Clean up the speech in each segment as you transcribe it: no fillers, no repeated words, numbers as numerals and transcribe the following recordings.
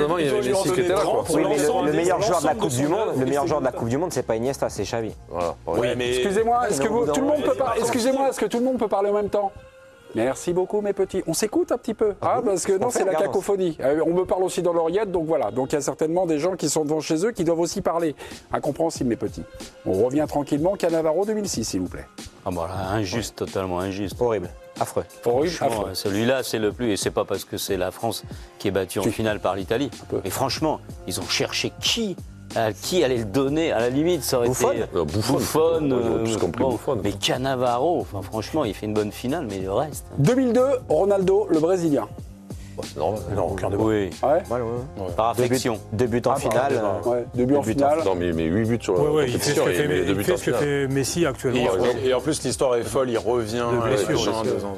il y avait Messi qui était là, quoi. Oui, mais le meilleur joueur de la Coupe du Monde, le meilleur joueur de la Coupe du Monde, c'est pas Iniesta, c'est Xavi. Voilà. Oui, mais Excusez-moi, est-ce que tout le monde peut parler? Excusez-moi, est-ce que tout le monde peut parler en même temps? Merci beaucoup, mes petits. On s'écoute un petit peu, parce que non, c'est la cacophonie. On me parle aussi dans l'oreillette, donc voilà. Donc il y a certainement des gens qui sont devant chez eux qui doivent aussi parler. Incompréhensible, mes petits. On revient tranquillement. Cannavaro 2006, s'il vous plaît. Ah voilà, injuste, totalement injuste. Horrible, affreux. Horrible, Franchement, affreux. celui-là, c'est le plus. Et c'est pas parce que c'est la France qui est battue en finale par l'Italie. Mais franchement, ils ont cherché qui allait le donner. À la limite, ça aurait été Buffon. J'aurais plus compris Buffon. Mais Cannavaro, enfin, franchement, il fait une bonne finale, mais le reste. 2002, Ronaldo, le Brésilien. C'est normal. non, aucun débat. Oui, Ouais. par affection. Deux buts en finale. Ouais, début en finale. Non, mais 8 buts sur la Il fait ce compétition. que Il met 2 buts en fait finale. Messi actuellement. Et en plus, l'histoire est folle, il revient. De blessure, machin, bien sûr. 2 ans.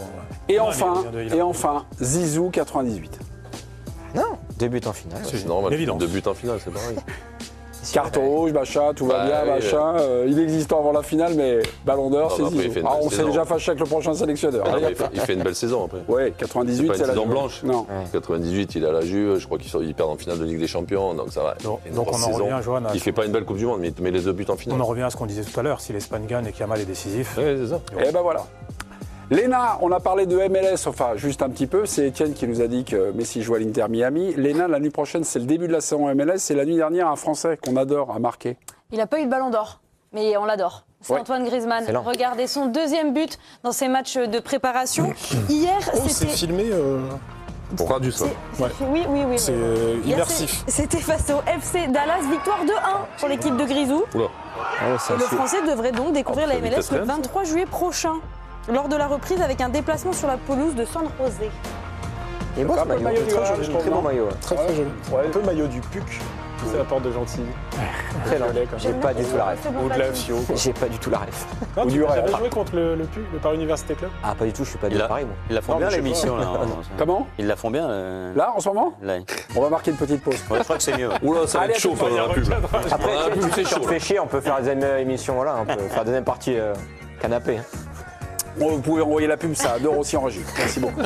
Et enfin, Zizou 98. Non, deux buts en finale. C'est normal. Évident. 2 buts en finale, c'est pareil. Carton rouge, machin, tout va bien, machin. Inexistant avant la finale, mais Ballon d'Or, Non, c'est mais après, il Zizou. fait une Ah, belle on s'est saison. déjà fâché avec le prochain sélectionneur. Non, Allez, mais il fait une belle saison après. ouais, 98, C'est c'est pas la une saison blanche. Non. 98, il est à la Juve, je crois qu'ils perdent en finale de Ligue des Champions, donc ça va. Donc, Une donc grosse on en saison. revient, Johan, Il fait pas une belle Coupe du Monde, mais il te met les 2 buts en finale. on en revient à ce qu'on disait tout à l'heure. Si l'Espagne gagne et qu'Yamal est décisif, Ouais, c'est ça. Et ben voilà. Léna, on a parlé de MLS, enfin juste un petit peu, c'est Étienne qui nous a dit que Messi joue à l'Inter Miami. Léna, la nuit prochaine, c'est le début de la saison MLS, et la nuit dernière, un Français qu'on adore a marqué. Il n'a pas eu le ballon d'or, mais on l'adore. C'est Antoine Griezmann. Excellent. Regardez son deuxième but dans ses matchs de préparation. Hier, C'est c'était... filmé. Pour traduire ça. Oui. C'est Hier, immersif. C'était face au FC Dallas, victoire 2-1 pour l'équipe de Grisou. Oula. Et le Français devrait donc découvrir la Après, MLS vitesse le réelle, 23 juillet prochain, lors de la reprise avec un déplacement sur la pelouse de San José. Il est beau ce maillot. maillot du Real, je trouve, Très beau non maillot. Très très joli. Ouais. Un peu maillot du PUC. C'est la porte de Gentilly. Excellent. J'ai pas du tout la ref. Ou de la FIO. J'ai pas du tout la ref. Non, Ou tu du as Real. jamais joué contre le PUC, le Paris Université Club? Ah, pas du tout, je suis pas du Il a- Paris, moi. Ils la font Non, bien mais je sais l'émission, là. Comment Ils la font bien. Là, en ce moment Là. On va marquer une petite pause. Ouais, je crois que c'est mieux. Oula, ça va Allez, être chaud pendant la pub. Après, Ah, plus, c'est si on chaud. te fait chier, on peut faire la deuxième émission, voilà, on peut faire la deuxième partie canapé. Hein. Bon, vous pouvez envoyer la pub, ça adore aussi en régie. Merci beaucoup.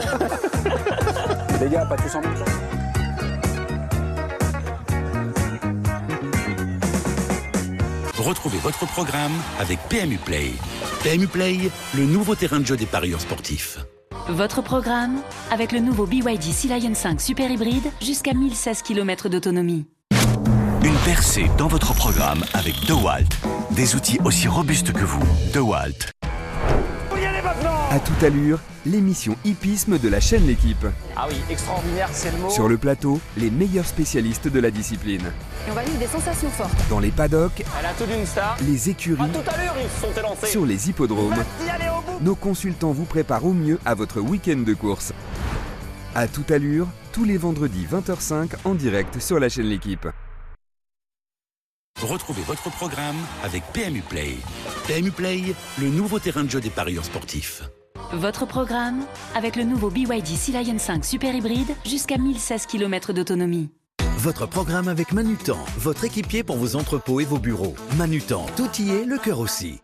Les gars, pas tous en même temps. Retrouvez votre programme avec PMU Play. PMU Play, le nouveau terrain de jeu des parieurs sportifs. Votre programme avec le nouveau BYD Sea Lion 5 Super Hybride jusqu'à 1016 km d'autonomie. Une percée dans votre programme avec DeWalt. Des outils aussi robustes que vous. DeWalt. À toute allure, l'émission hippisme de la chaîne L'équipe. Ah oui, extraordinaire, c'est le mot. Sur le plateau, les meilleurs spécialistes de la discipline. Et on va vivre des sensations fortes. Dans les paddocks, Elle a tout d'une star. les écuries, Tout à l'heure, ils se sont élancés. sur les hippodromes, Y aller au bout. nos consultants vous préparent au mieux à votre week-end de course. À toute allure, tous les vendredis 20h05 en direct sur la chaîne L'équipe. Retrouvez votre programme avec PMU Play. PMU Play, le nouveau terrain de jeu des parieurs sportifs. Votre programme avec le nouveau BYD Sea Lion 5 Super Hybride jusqu'à 1016 km d'autonomie. Votre programme avec Manutan, votre équipier pour vos entrepôts et vos bureaux. Manutan, tout y est, le cœur aussi.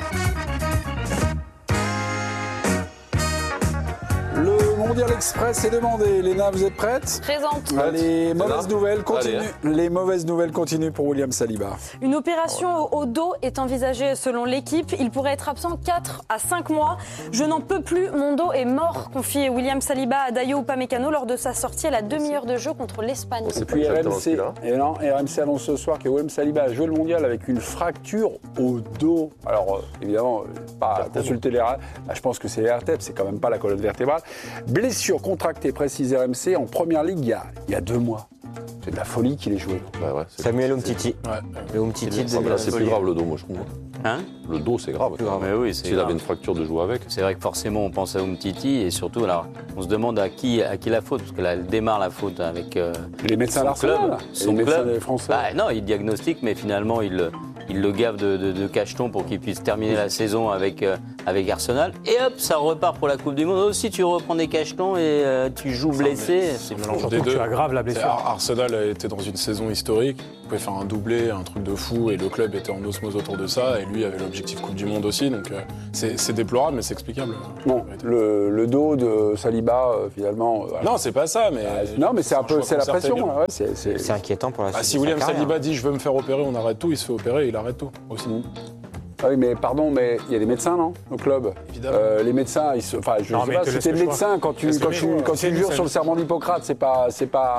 Le Mondial Express est demandé. Léna, vous êtes prête? Présente. Les mauvaises nouvelles continuent. Allez, Les mauvaises nouvelles continuent pour William Saliba. Une opération au dos est envisagée selon l'équipe. Il pourrait être absent 4 à 5 mois. Je n'en peux plus, mon dos est mort, confie William Saliba à Dayo Upamecano lors de sa sortie à la demi-heure de jeu contre l'Espagne. C'est Et pas puis exactement ce RMC, qu'il a. et non, RMC annonce ce soir que William Saliba a joué le mondial avec une fracture au dos. Alors évidemment, pas consulter les là, je pense que c'est les vertèbres, c'est quand même pas la colonne vertébrale. Blessure contractée, précise RMC, en première ligue il y a 2 mois. C'est de la folie qu'il ait joué. Bah ouais, c'est Samuel Umtiti. Le Umtiti Ah, mais là, c'est plus grave le dos, moi je trouve. Hein? Le dos, c'est grave. Mais oui, c'est S'il grave. avait une fracture de jouer avec. C'est vrai que forcément on pense à Umtiti et surtout alors on se demande à qui la faute parce que là elle démarre la faute avec Les médecins son d'Arsenal, club, là, et son les médecins club. français. Bah, non, il diagnostique mais finalement il il le gave de cachetons pour qu'il puisse terminer la saison avec Arsenal. Et hop, ça repart pour la Coupe du Monde. Aussi, tu reprends des cachetons et tu joues blessé. C'est fou. Surtout que tu aggraves la blessure. Arsenal était dans une saison historique. Il pouvait faire un doublé, un truc de fou, et le club était en osmose autour de ça. Et lui avait l'objectif Coupe du Monde aussi. Donc c'est déplorable, mais c'est explicable. Bon, le dos de Saliba, finalement. Non, c'est pas ça, mais. Non, mais c'est un peu, c'est la pression. Ouais, c'est inquiétant pour la suite. Si William Saliba dit je veux me faire opérer, on arrête tout, il se fait opérer, il arrête tout aussi. Ah oui, mais pardon, mais il y a des médecins, non, au club. Évidemment. Les médecins, je sais pas, si t'es médecin, quand tu jures sur le serment d'Hippocrate, c'est pas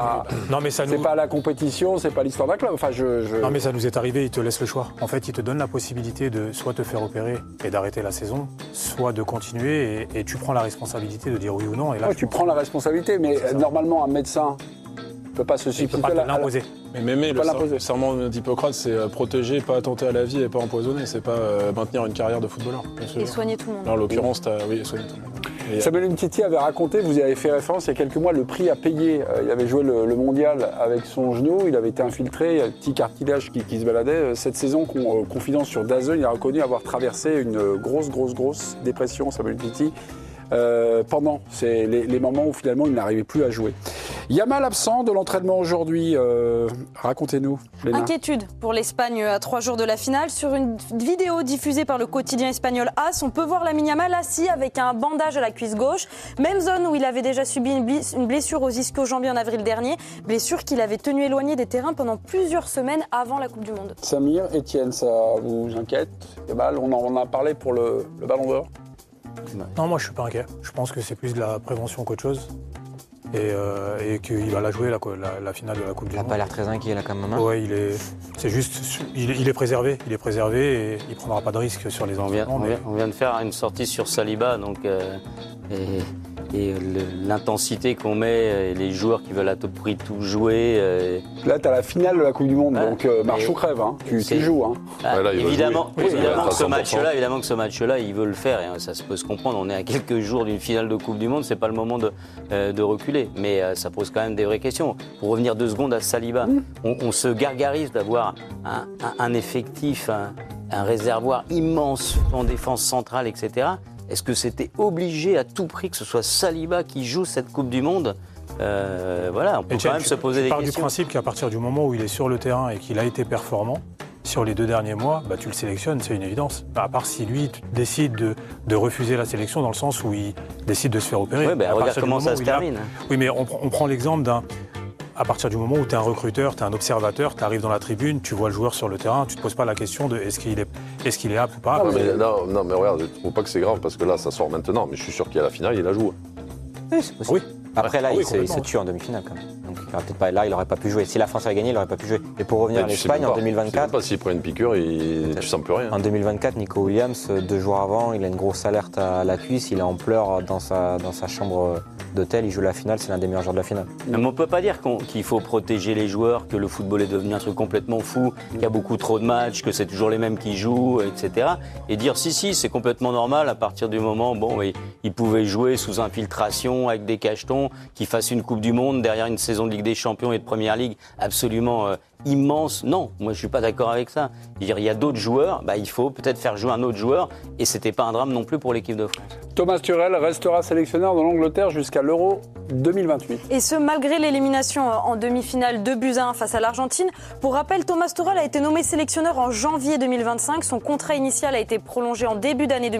la compétition, c'est pas l'histoire d'un club. Enfin, Non, mais ça nous est arrivé, ils te laissent le choix. En fait, ils te donnent la possibilité de soit te faire opérer et d'arrêter la saison, soit de continuer et tu prends la responsabilité de dire oui ou non. Et là, tu prends la responsabilité, mais normalement, un médecin ne peut pas se substituer à l'imposer. Mais le serment d'Hippocrate, c'est protéger, pas attenter à la vie et pas empoisonner. C'est pas maintenir une carrière de footballeur. Et soigner tout le monde. En l'occurrence, soigner tout le monde. Samuel Umtiti avait raconté, vous y avez fait référence il y a quelques mois, le prix à payer. Il avait joué le mondial avec son genou, il avait été infiltré, il y a un petit cartilage qui se baladait. Cette saison, confidence sur DAZN, il a reconnu avoir traversé une grosse dépression, Samuel Umtiti. Pendant les moments où finalement il n'arrivait plus à jouer. Yamal absent de l'entraînement aujourd'hui, racontez-nous. Léna. Inquiétude pour l'Espagne à 3 jours de la finale. Sur une vidéo diffusée par le quotidien espagnol AS, on peut voir Lamine Yamal assis avec un bandage à la cuisse gauche. Même zone où il avait déjà subi une blessure aux ischio-jambiers en avril dernier. Blessure qu'il avait tenu éloignée des terrains pendant plusieurs semaines avant la Coupe du Monde. Samir, Etienne, ça vous inquiète? Yamal, on en a parlé pour le Ballon d'Or. Non, moi je suis pas inquiet. Je pense que c'est plus de la prévention qu'autre chose. Et qu'il va la jouer la finale de la Coupe du Monde. Il n'a pas l'air très inquiet là quand même. Hein. Ouais, il est préservé. Il est préservé et il prendra pas de risque sur les environnements. On vient de faire une sortie sur Saliba, donc et l'intensité qu'on met, et les joueurs qui veulent à tout prix tout jouer. Là, tu as la finale de la Coupe du Monde, donc marche ou crève, hein. Tu joues. Hein. Évidemment que ce match-là, il veut le faire, et ça se peut se comprendre. On est à quelques jours d'une finale de Coupe du Monde, c'est pas le moment de reculer. Mais ça pose quand même des vraies questions. Pour revenir 2 secondes à Saliba, on se gargarise d'avoir un effectif, un réservoir immense en défense centrale, etc. Est-ce que c'était obligé à tout prix que ce soit Saliba qui joue cette Coupe du Monde? On peut quand même se poser des questions. Je pars du principe qu'à partir du moment où il est sur le terrain et qu'il a été performant, sur les 2 derniers mois, tu le sélectionnes, c'est une évidence. À part si lui décide de refuser la sélection dans le sens où il décide de se faire opérer. Oui, regarde comment ça se termine. Oui, mais on prend l'exemple à partir du moment où tu es un recruteur, tu es un observateur, tu arrives dans la tribune, tu vois le joueur sur le terrain, tu te poses pas la question de est-ce qu'il est apte ou pas. Non, mais regarde, je trouve pas que c'est grave parce que là, ça sort maintenant, mais je suis sûr qu'il y a la finale, il la joue. Oui, c'est possible. Oui. Après, là, il se tue en demi-finale quand même. Donc, peut-être pas, là, il n'aurait pas pu jouer. Si la France avait gagné, il n'aurait pas pu jouer. Et pour revenir à l'Espagne, en 2024. Je sais pas s'il prend une piqûre, tu sens plus rien. En 2024, Nico Williams, 2 jours avant, il a une grosse alerte à la cuisse, il est en pleurs dans sa chambre d'hôtel, il joue la finale, c'est l'un des meilleurs joueurs de la finale. Mais on ne peut pas dire qu'il faut protéger les joueurs, que le football est devenu un truc complètement fou, qu'il y a beaucoup trop de matchs, que c'est toujours les mêmes qui jouent, etc. Et dire si, c'est complètement normal à partir du moment où ils pouvaient jouer sous infiltration avec des cachetons, qu'ils fassent une Coupe du Monde derrière une saison de Ligue des Champions et de Première Ligue absolument immense. Non, moi je suis pas d'accord avec ça. Il y a d'autres joueurs, il faut peut-être faire jouer un autre joueur et c'était pas un drame non plus pour l'équipe de France. Thomas Tuchel restera sélectionneur de l'Angleterre jusqu'à l'Euro 2028. Et ce, malgré l'élimination en demi-finale 2-1 face à l'Argentine. Pour rappel, Thomas Tuchel a été nommé sélectionneur en janvier 2025. Son contrat initial a été prolongé en début d'année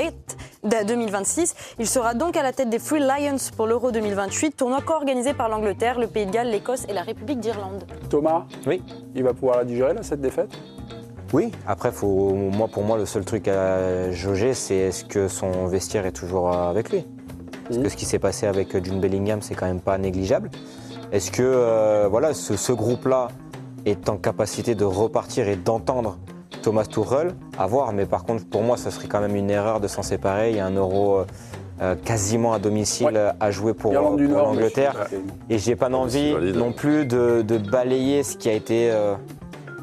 2026. Il sera donc à la tête des Three Lions pour l'Euro 2028, tournoi co-organisé par l'Angleterre, le Pays de Galles, l'Écosse et la République d'Irlande. Thomas, oui. Il va pouvoir la digérer, là, cette défaite? Oui, après, pour moi, le seul truc à jauger, c'est est-ce que son vestiaire est toujours avec lui? Parce que ce qui s'est passé avec Jude Bellingham, c'est quand même pas négligeable. Est-ce que ce groupe-là est en capacité de repartir et d'entendre Thomas Tuchel? À voir, mais par contre, pour moi, ça serait quand même une erreur de s'en séparer. Il y a un Euro quasiment à domicile à jouer pour l'Angleterre. Et j'ai pas envie non plus de balayer ce qui a été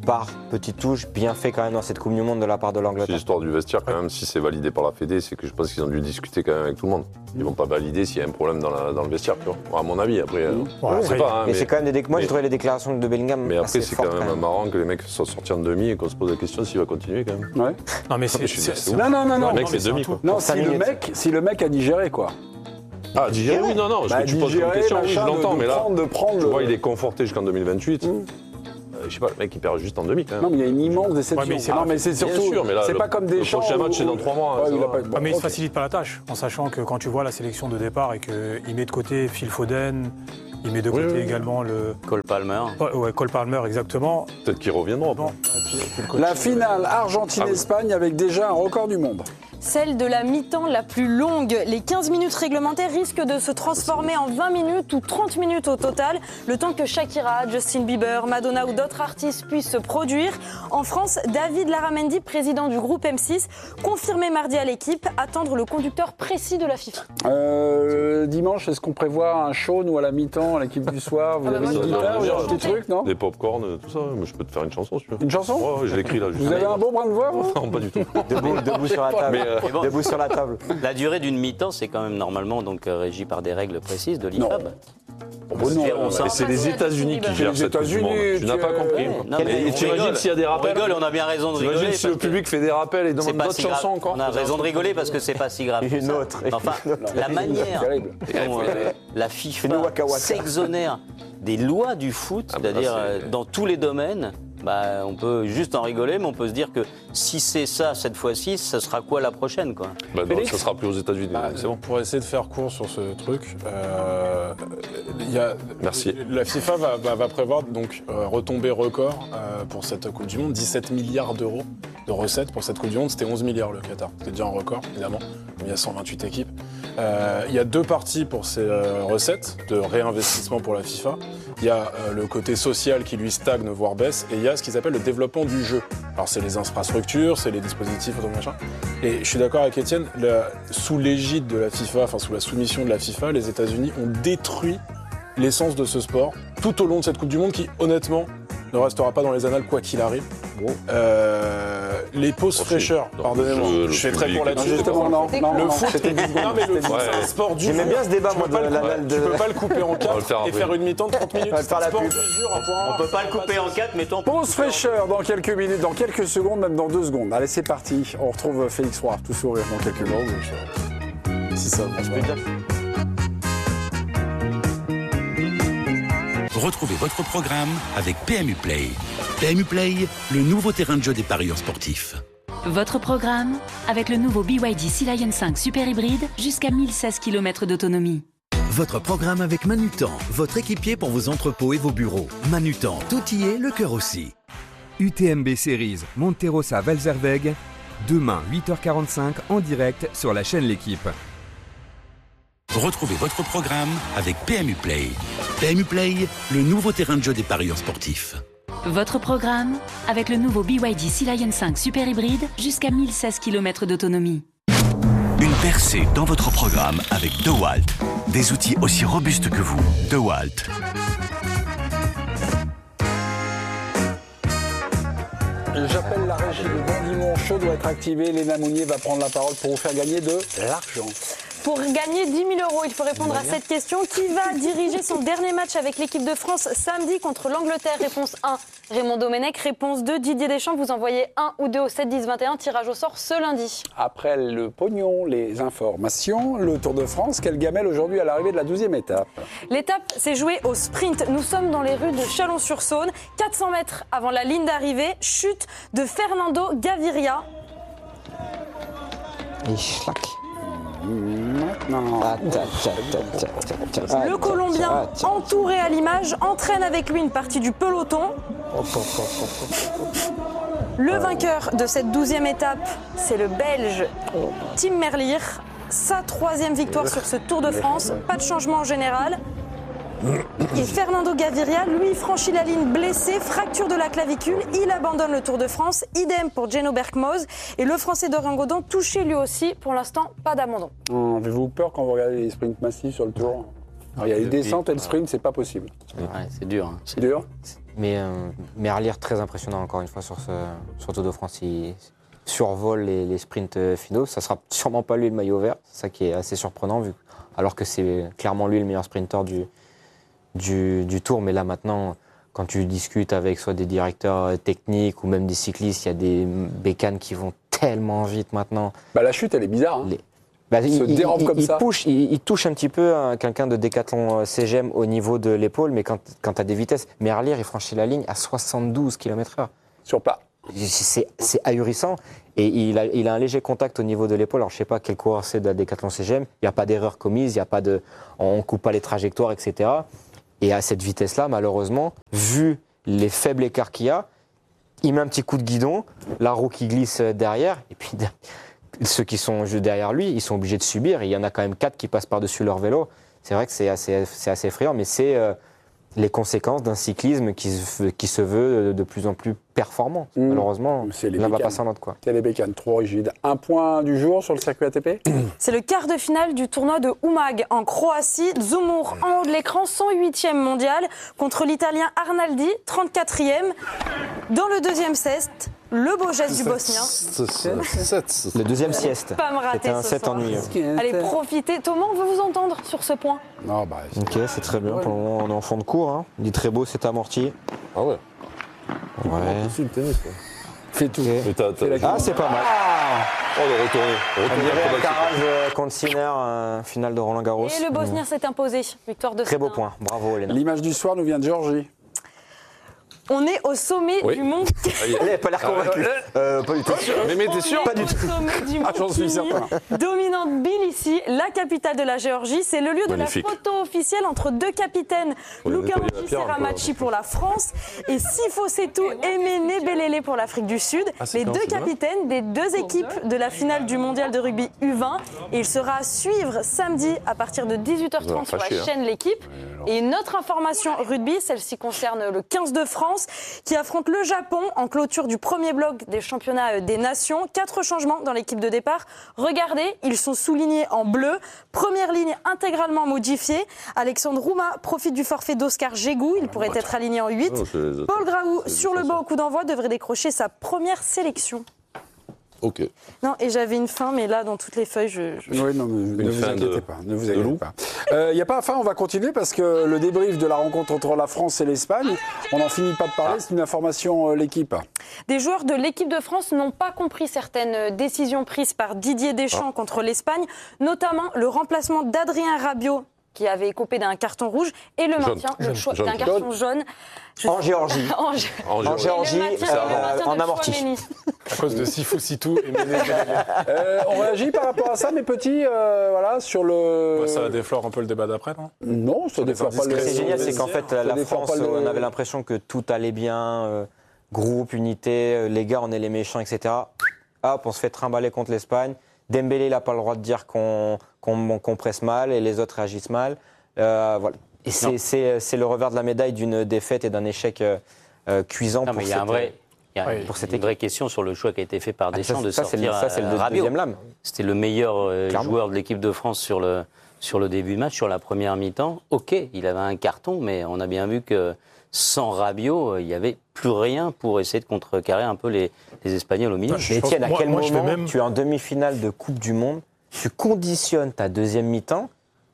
par petites touches, bien fait quand même dans cette Coupe du Monde de la part de C'est l'Angleterre. l'histoire du vestiaire quand même, si c'est validé par la Fédé, c'est que je pense qu'ils ont dû discuter quand même avec tout le monde. Ils vont pas valider s'il y a un problème dans le vestiaire, tu vois. Bon, à mon avis, après, je sais pas. Hein, Mais c'est quand même moi j'ai trouvé les déclarations de Bellingham Mais après, assez c'est quand fortes, même marrant que les mecs soient sortis en demi et qu'on se pose la question s'il va continuer quand même. Ouais. Non, mais je suis déçu. Non. Le mec, mais c'est demi, quoi. Non, Pour 5 si le mec a digéré, quoi. Ah, digérer, oui, non, ce que tu poses comme question, oui, je l'entends, mais là, tu vois, il est conforté jusqu'en 2028. Je sais pas, le mec, il perd juste en demi quand même. Non, mais il y a une immense déception. Ouais, mais non, mais c'est surtout. Bien sûr, mais là, c'est pas comme des champs. Le prochain match, c'est dans 3 mois. Ouais, ça il a va. pas- mais il ok. ne se facilite pas la tâche, en sachant que quand tu vois la sélection de départ et qu'il met de côté Phil Foden, il met de côté également le. Cole Palmer. Ouais, Cole Palmer, exactement. Peut-être qu'ils reviendront. Bon, La finale Argentine-Espagne avec déjà un record du monde. Celle de la mi-temps la plus longue. Les 15 minutes réglementaires risquent de se transformer en 20 minutes ou 30 minutes au total, le temps que Shakira, Justin Bieber, Madonna ou d'autres artistes puissent se produire. En France, David Larramendi, président du groupe M6, confirmé mardi à l'équipe attendre le conducteur précis de la FIFA. Dimanche, est-ce qu'on prévoit un show, nous, à la mi-temps, à l'équipe du soir? Vous avez moi, une je guitare ou veux un petit truc, non? Des pop-corn, tout ça. Moi, je peux te faire une chanson si tu veux. Une chanson? Ouais, je l'écris là. Vous avez un bon brin de voix, vous? Non, pas du tout. Debout sur la table. Mais bon, Debout sur la table. la durée d'une mi-temps, c'est quand même normalement donc régi par des règles précises de l'IFAB. Et c'est les États-Unis qui gèrent cette Coupe du Monde. Tu n'as pas compris. Non, mais Et on t'imagines rigole. s'il y a des On rappels? rigole, on a bien raison de rigoler. T'imagines si le parce que public fait des rappels et c'est demande pas d'autres si grave. chansons encore? On a raison de rigoler parce que c'est pas si grave. Une autre. Enfin, la manière terrible. dont la FIFA Fais-nous Waka Waka. s'exonère des lois du foot, Ah bah là, c'est-à-dire c'est- dans tous les domaines, bah, on peut juste en rigoler, mais on peut se dire que si c'est ça cette fois-ci, ça sera quoi la prochaine, quoi? Bah non, ça sera plus aux États-Unis. C'est bon. Pour essayer de faire court sur ce truc, il y a, Merci. la FIFA va prévoir donc retombée record pour cette Coupe du Monde, 17 milliards d'euros de recettes pour cette Coupe du Monde. C'était 11 milliards le Qatar. C'était déjà un record, évidemment. Il y a 128 équipes. Il y a 2 parties pour ces recettes de réinvestissement pour la FIFA. Il y a le côté social qui lui stagne, voire baisse, et il y a ce qu'ils appellent le développement du jeu. Alors c'est les infrastructures, c'est les dispositifs, tout machin. Et je suis d'accord avec Étienne, sous l'égide de la FIFA, enfin sous la soumission de la FIFA, les États-Unis ont détruit l'essence de ce sport tout au long de cette Coupe du Monde qui, honnêtement, ne restera pas dans les annales quoi qu'il arrive. Les pauses fraîcheurs, pardonnez-moi, je fais très court là-dessus. Justement, non. Le foot, c'était non, mais le foot, c'est un sport dur. J'aimais bien ce débat, moi, de l'annale de. Tu peux pas le couper en le 4 faire et après. faire une mi-temps de 30 minutes. On va C'est faire un la sport pub. dur à point. On peut pas le couper en 4, mettons. Pause fraîcheur dans quelques minutes, dans quelques secondes, même dans 2 secondes. Allez, c'est parti. On retrouve Félix Roy, tout sourire dans quelques minutes. Si ça. Retrouvez votre programme avec PMU Play. PMU Play, le nouveau terrain de jeu des parieurs sportifs. Votre programme avec le nouveau BYD Sea Lion 5 Super Hybride jusqu'à 1016 km d'autonomie. Votre programme avec Manutan, votre équipier pour vos entrepôts et vos bureaux. Manutan, tout y est, le cœur aussi. UTMB Series Monterosa Valzerweg, demain 8h45 en direct sur la chaîne L'équipe. Retrouvez votre programme avec PMU Play. PMU Play, le nouveau terrain de jeu des parieurs sportifs. Votre programme avec le nouveau BYD Sea Lion 5 Super Hybride jusqu'à 1016 km d'autonomie. Une percée dans votre programme avec DeWalt. Des outils aussi robustes que vous. DeWalt. J'appelle la régie. Le bon dimanche chaud doit être activé. Léna Mounier va prendre la parole pour vous faire gagner de l'argent. Pour gagner 10 000 €, il faut répondre à cette question. Qui va diriger son dernier match avec l'équipe de France samedi contre l'Angleterre? Réponse 1, Raymond Domenech. Réponse 2, Didier Deschamps. Vous envoyez 1 ou 2 au 7 10 21. Tirage au sort ce lundi. Après le pognon, les informations, le Tour de France, quelle gamelle aujourd'hui à l'arrivée de la 12e étape? L'étape s'est jouée au sprint. Nous sommes dans les rues de Chalon-sur-Saône. 400 mètres avant la ligne d'arrivée, chute de Fernando Gaviria. Il schlack. Non. Le Colombien, entouré à l'image, entraîne avec lui une partie du peloton. Le vainqueur de cette 12e étape, c'est le Belge Tim Merlier. Sa 3e victoire sur ce Tour de France. Pas de changement en général. Et Fernando Gaviria, lui, franchit la ligne blessé, fracture de la clavicule. Il abandonne le Tour de France. Idem pour Geno Bergmoz. Et le Français Dorian Godon, touché lui aussi. Pour l'instant, pas d'abandon. Avez-vous peur quand vous regardez les sprints massifs sur le Tour? Alors, il y a les descentes et le sprint, c'est pas possible. Ouais, c'est dur. Hein. C'est dur. Mais Merlier, très impressionnant encore une fois sur Tour de France. Il survole les sprints finaux. Ça sera sûrement pas lui le maillot vert. C'est ça qui est assez surprenant, alors que c'est clairement lui le meilleur sprinter du Tour. Mais là maintenant, quand tu discutes avec soit des directeurs techniques ou même des cyclistes, il y a des bécanes qui vont tellement vite maintenant. La chute, elle est bizarre. Hein. Il touche un petit peu quelqu'un de Décathlon CGM au niveau de l'épaule, mais quand tu as des vitesses, Merlier, il franchit la ligne à 72 km/h. Sur pas. C'est ahurissant. Et il a un léger contact au niveau de l'épaule. Alors, je ne sais pas quel coureur c'est de la Décathlon CGM. Il n'y a pas d'erreur commise, on ne coupe pas les trajectoires, etc. Et à cette vitesse-là, malheureusement, vu les faibles écarts qu'il y a, il met un petit coup de guidon, la roue qui glisse derrière, et puis ceux qui sont juste derrière lui, ils sont obligés de subir. Et il y en a quand même 4 qui passent par-dessus leur vélo. C'est vrai que c'est assez effrayant, mais c'est les conséquences d'un cyclisme qui se veut de plus en plus performant. Malheureusement, l'un va passer en l'autre. C'est les bécanes trop rigides. Un point du jour sur le circuit ATP. C'est le quart de finale du tournoi de Umag en Croatie. Zumur en haut de l'écran, 108e mondial contre l'Italien Arnaldi, 34e. Dans le deuxième set, le beau geste du Bosnien. Le deuxième sieste. Pas me rater. C'était un ce set soir. ennuyeux. Allez, profitez. Thomas, on veut vous entendre sur ce point. Non, ok, c'est très bien. Pour le moment, on est en fond de cours. Hein. Il dit très beau, c'est amorti. Ah ouais. Ouais. C'est le tennis, quoi. Fais tout. Ah, c'est pas mal. Oh, le retourner. On dirait Alcaraz contre Sinner, finale de Roland-Garros. Et le Bosnien s'est imposé. Victoire de Très beau Sinner. point. Bravo, Elena. L'image du soir nous vient de Géorgie. On est au sommet du mont. Elle n'a pas l'air convaincue. Pas du tout. Mais t'es sûr? Pas du tout. Sommet du mont J'en suis certain. Dominante Tbilissi, la capitale de la Géorgie. C'est le lieu de Magnifique. la photo officielle entre deux capitaines. On va Luka nettoyer la pierre un peu, Ramachi pour la France et Sifo Setou et Méné Belélé pour l'Afrique du Sud. Les deux capitaines des deux équipes de la finale du mondial de rugby U20. Et il sera à suivre samedi à partir de 18h30 sur la chaîne L'équipe. Et une autre information rugby, celle-ci concerne le 15 de France qui affronte le Japon en clôture du premier bloc des championnats des nations. 4 changements dans l'équipe de départ. Regardez, ils sont soulignés en bleu. Première ligne intégralement modifiée. Alexandre Rouma profite du forfait d'Oscar Gégou. Il pourrait être aligné en 8. Paul Graou, sur le banc au coup d'envoi, devrait décrocher sa première sélection. Ok. Non, et j'avais une faim, mais là, dans toutes les feuilles, Oui, non, mais ne vous inquiétez pas. Ne vous inquiétez pas. Il n'y a pas faim, on va continuer parce que le débrief de la rencontre entre la France et l'Espagne, on n'en finit pas de parler, c'est une information l'équipe. Des joueurs de l'équipe de France n'ont pas compris certaines décisions prises par Didier Deschamps contre l'Espagne, notamment le remplacement d'Adrien Rabiot, qui avait écopé d'un carton rouge, et le maintien le choix d'un carton jaune. En Géorgie. En Géorgie, en amorti. À cause de Sifo Sitou et Méné Belélé. On réagit par rapport à ça, mes petits, voilà, sur le... Ça déflore un peu le débat d'après, non? Non, ça déflore pas le... Ce qui est génial, c'est qu'en fait, la France, on avait l'impression que tout allait bien, groupe, unité, les gars, on est les méchants, etc. Hop, on se fait trimballer contre l'Espagne. Dembélé, il n'a pas le droit de dire qu'on presse mal et les autres réagissent mal. Voilà. Et c'est le revers de la médaille d'une défaite et d'un échec cuisant pour cette équipe. Il y a une vraie question sur le choix qui a été fait par Deschamps de sortir c'est le Rabiot. deuxième lame. C'était le meilleur joueur de l'équipe de France sur le début de match, sur la première mi-temps. Ok, il avait un carton, mais on a bien vu que sans Rabiot, il n'y avait plus rien pour essayer de contrecarrer un peu les Espagnols au milieu. Mais Étienne, à quel moment tu es en demi-finale de Coupe du Monde, tu conditionnes ta deuxième mi-temps.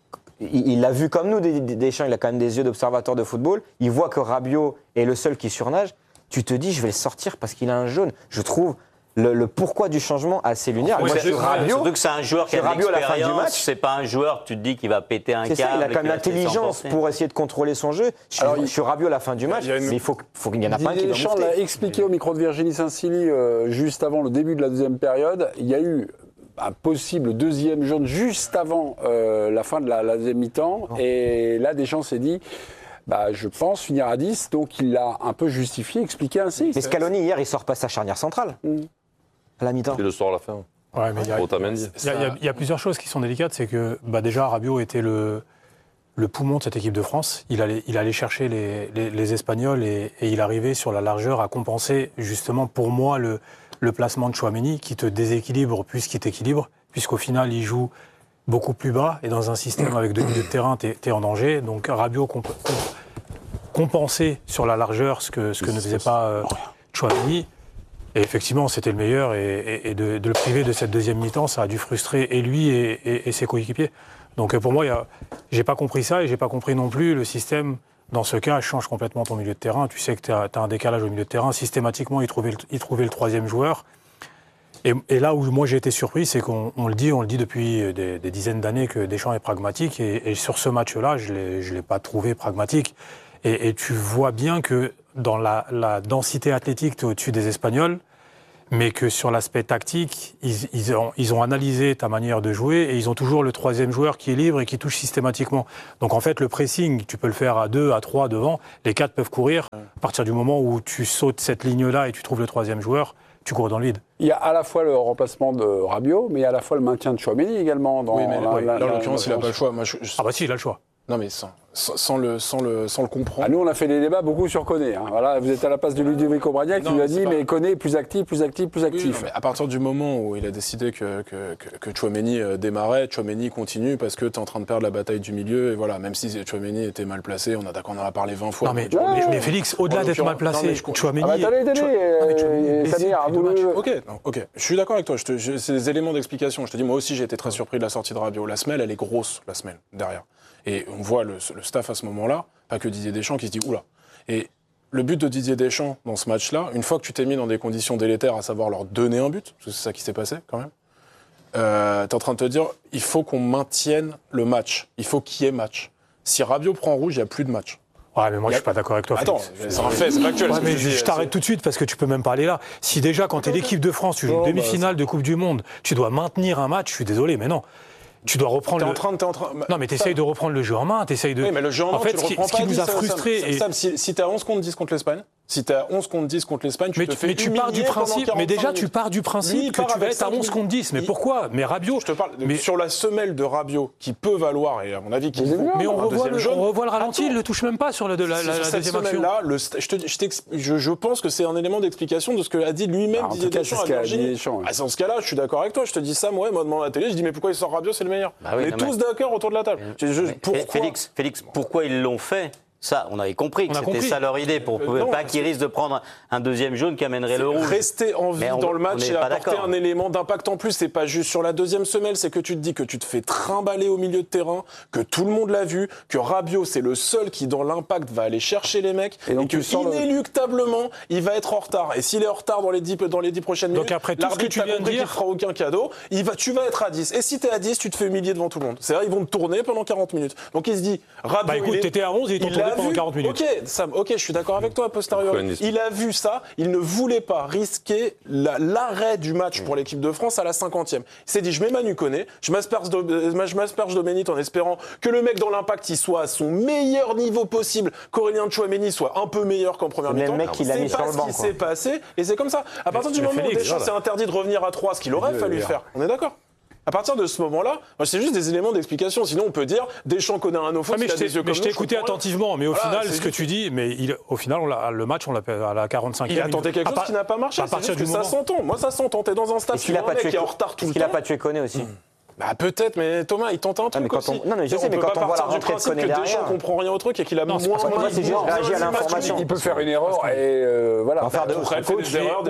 Il l'a vu comme nous, Deschamps, il a quand même des yeux d'observateur de football. Il voit que Rabiot est le seul qui surnage. Tu te dis, je vais le sortir parce qu'il a un jaune. Je trouve le pourquoi du changement assez lunaire. Moi, surtout que c'est un joueur qui a de l'expérience. C'est pas un joueur, tu te dis, qui va péter un câble. Ça, il a quand même l'intelligence pour essayer de contrôler son jeu. Sur Rabiot à la fin du match, mais il faut qu'il y en a pas un qui doit Deschamps l'a expliqué au micro de Virginie Saint-Silly juste avant le début de la deuxième période. Il y a eu un possible deuxième jaune juste avant la fin de la deuxième mi-temps. Et là, Deschamps s'est dit... je pense finir à 10, donc il l'a un peu justifié, expliqué ainsi. Mais Scaloni, hier, il sort pas sa charnière centrale à la mi-temps. Il le sort à la fin. Ouais, mais il y a plusieurs choses qui sont délicates. C'est que déjà, Rabiot était le poumon de cette équipe de France. Il allait chercher les Espagnols et il arrivait sur la largeur à compenser justement pour moi le placement de Tchouaméni qui te déséquilibre plus qu'il t'équilibre, puisqu'au final, il joue beaucoup plus bas, et dans un système avec 2 milieux de terrain, t'es en danger. Donc Rabiot compensait sur la largeur ce que ne faisait pas Tchouaméni. Et effectivement, c'était le meilleur, et de le priver de cette deuxième mi-temps, ça a dû frustrer et lui et ses coéquipiers. Donc pour moi, j'ai pas compris ça, et j'ai pas compris non plus le système. Dans ce cas, change complètement ton milieu de terrain. Tu sais que tu as un décalage au milieu de terrain. Systématiquement, il trouvait le troisième joueur. Et là où moi j'ai été surpris, c'est qu'on le dit depuis des dizaines d'années que Deschamps est pragmatique. Et sur ce match-là, je l'ai pas trouvé pragmatique. Et tu vois bien que dans la densité athlétique, tu es au-dessus des Espagnols, mais que sur l'aspect tactique, ils ont analysé ta manière de jouer, et ils ont toujours le troisième joueur qui est libre et qui touche systématiquement. Donc en fait, le pressing, tu peux le faire à 2, à 3 devant, les 4 peuvent courir. À partir du moment où tu sautes cette ligne-là et tu trouves le troisième joueur, tu cours dans le vide. Il y a à la fois le remplacement de Rabiot, mais il y a à la fois le maintien de Tchouaméni également. Oui, mais là, en l'occurrence, il n'a pas le choix. Ah bah si, il a le choix. Non, mais sans le comprendre. Ah, nous, on a fait des débats beaucoup sur Koné. Hein. Voilà, vous êtes à la place de Ludovic Obraniak qui lui a dit mais Koné est plus actif. Oui, non, mais à partir du moment où il a décidé que Tchouaméni démarrait, Tchouaméni continue parce que tu es en train de perdre la bataille du milieu. Et voilà, même si Tchouaméni était mal placé, on en a parlé 20 fois. Non, mais Félix, au-delà d'être mal placé, Tchouaméni. Ok, je suis d'accord avec toi. C'est des éléments d'explication. Je te dis, moi aussi, j'ai été très surpris de la sortie de Rabiot. La semelle, elle est grosse, la semelle, derrière. Et on voit le staff à ce moment-là, pas que Didier Deschamps qui se dit oula. Et le but de Didier Deschamps dans ce match-là, une fois que tu t'es mis dans des conditions délétères, à savoir leur donner un but, parce que c'est ça qui s'est passé quand même, t'es en train de te dire il faut qu'on maintienne le match, il faut qu'il y ait match. Si Rabiot prend rouge, il n'y a plus de match. Ouais, mais moi, je suis pas d'accord avec toi. Attends, c'est un fait, c'est factuel. Ouais, mais je t'arrête tout de suite parce que tu peux même pas aller là. Si déjà, quand tu es l'équipe de France, tu joues une demi-finale de Coupe du Monde, tu dois maintenir un match, je suis désolé, mais non. Tu dois reprendre Non, mais t'essayes de reprendre le jeu en main, t'essayes de... Oui, mais le jeu en main, en fait, tu le reprends ce qui nous a frustrés... Sam, si t'es à 11 contre 10 contre l'Espagne, tu te fais tu pars du principe, mais déjà, tu pars du principe que tu vas être à 11 contre 10. Mais pourquoi ? Mais Rabiot... Je te parle sur la semelle de Rabiot, qui peut valoir, et à mon avis, mais on revoit le ralenti, il ne le touche même pas sur la deuxième action. Là, je pense que c'est un élément d'explication de ce que a dit lui-même Didier Deschamps à Virginie. Dans ce cas-là, je suis d'accord avec toi, je te dis ça, moi, devant la télé, je dis mais pourquoi il sort Rabiot, c'est le meilleur. On est tous d'accord autour de la table. Félix, pourquoi ils l'ont fait ? Ça, on avait compris que c'était ça leur idée, pour pas qu'ils risquent de prendre un deuxième jaune qui amènerait le rouge. Rester en vie dans le match et apporter un élément d'impact en plus, c'est pas juste sur la deuxième semelle, c'est que tu te dis que tu te fais trimballer au milieu de terrain, que tout le monde l'a vu, que Rabiot c'est le seul qui dans l'impact va aller chercher les mecs, et que inéluctablement il va être en retard. Et s'il est en retard dans les 10 prochaines minutes, l'arbitre t'a compris qu'il ne fera aucun cadeau, tu vas être à 10. Et si t'es à 10, tu te fais humilier devant tout le monde. C'est-à-dire ils vont te tourner pendant 40 minutes. Donc il se dit, Rabiot, bah écoute, t'étais à 11 et ils t'ont tourné pendant 40 minutes. Ok, Sam, je suis d'accord avec toi a posteriori. Il a vu ça, il ne voulait pas risquer l'arrêt du match pour l'équipe de France à la 50e. Il s'est dit, je mets Manu Koné, je m'asperge Domenech en espérant que le mec dans l'impact il soit à son meilleur niveau possible, qu'Aurélien Tchouaméni soit un peu meilleur qu'en première mi-temps. C'est pas ce qui s'est passé et c'est comme ça. À partir du moment où Deschamps s'est interdit de revenir à 3, ce qu'il aurait fallu faire, on est d'accord ? À partir de ce moment-là, c'est juste des éléments d'explication. Sinon, on peut dire Deschamps connaît un offense. Je t'ai écouté attentivement, mais au final, ce que tu dis, au final, le match, on l'a fait à la 45e. Il a tenté quelque chose qui n'a pas marché. C'est juste que ça s'entend. Moi, ça s'entend. T'es dans un stade, tu vois un mec qui est en retard tout le temps. Il a pas tué Koné aussi. Bah peut-être, mais Thomas, il tente un truc aussi. Non, mais je sais, mais quand on voit la rentrée de Koné derrière... Deschamps comprend rien au truc et qu'il a moins... Moi, c'est juste réagir à l'information. Il peut faire une erreur et voilà. En faire de Après, il fait des erreurs,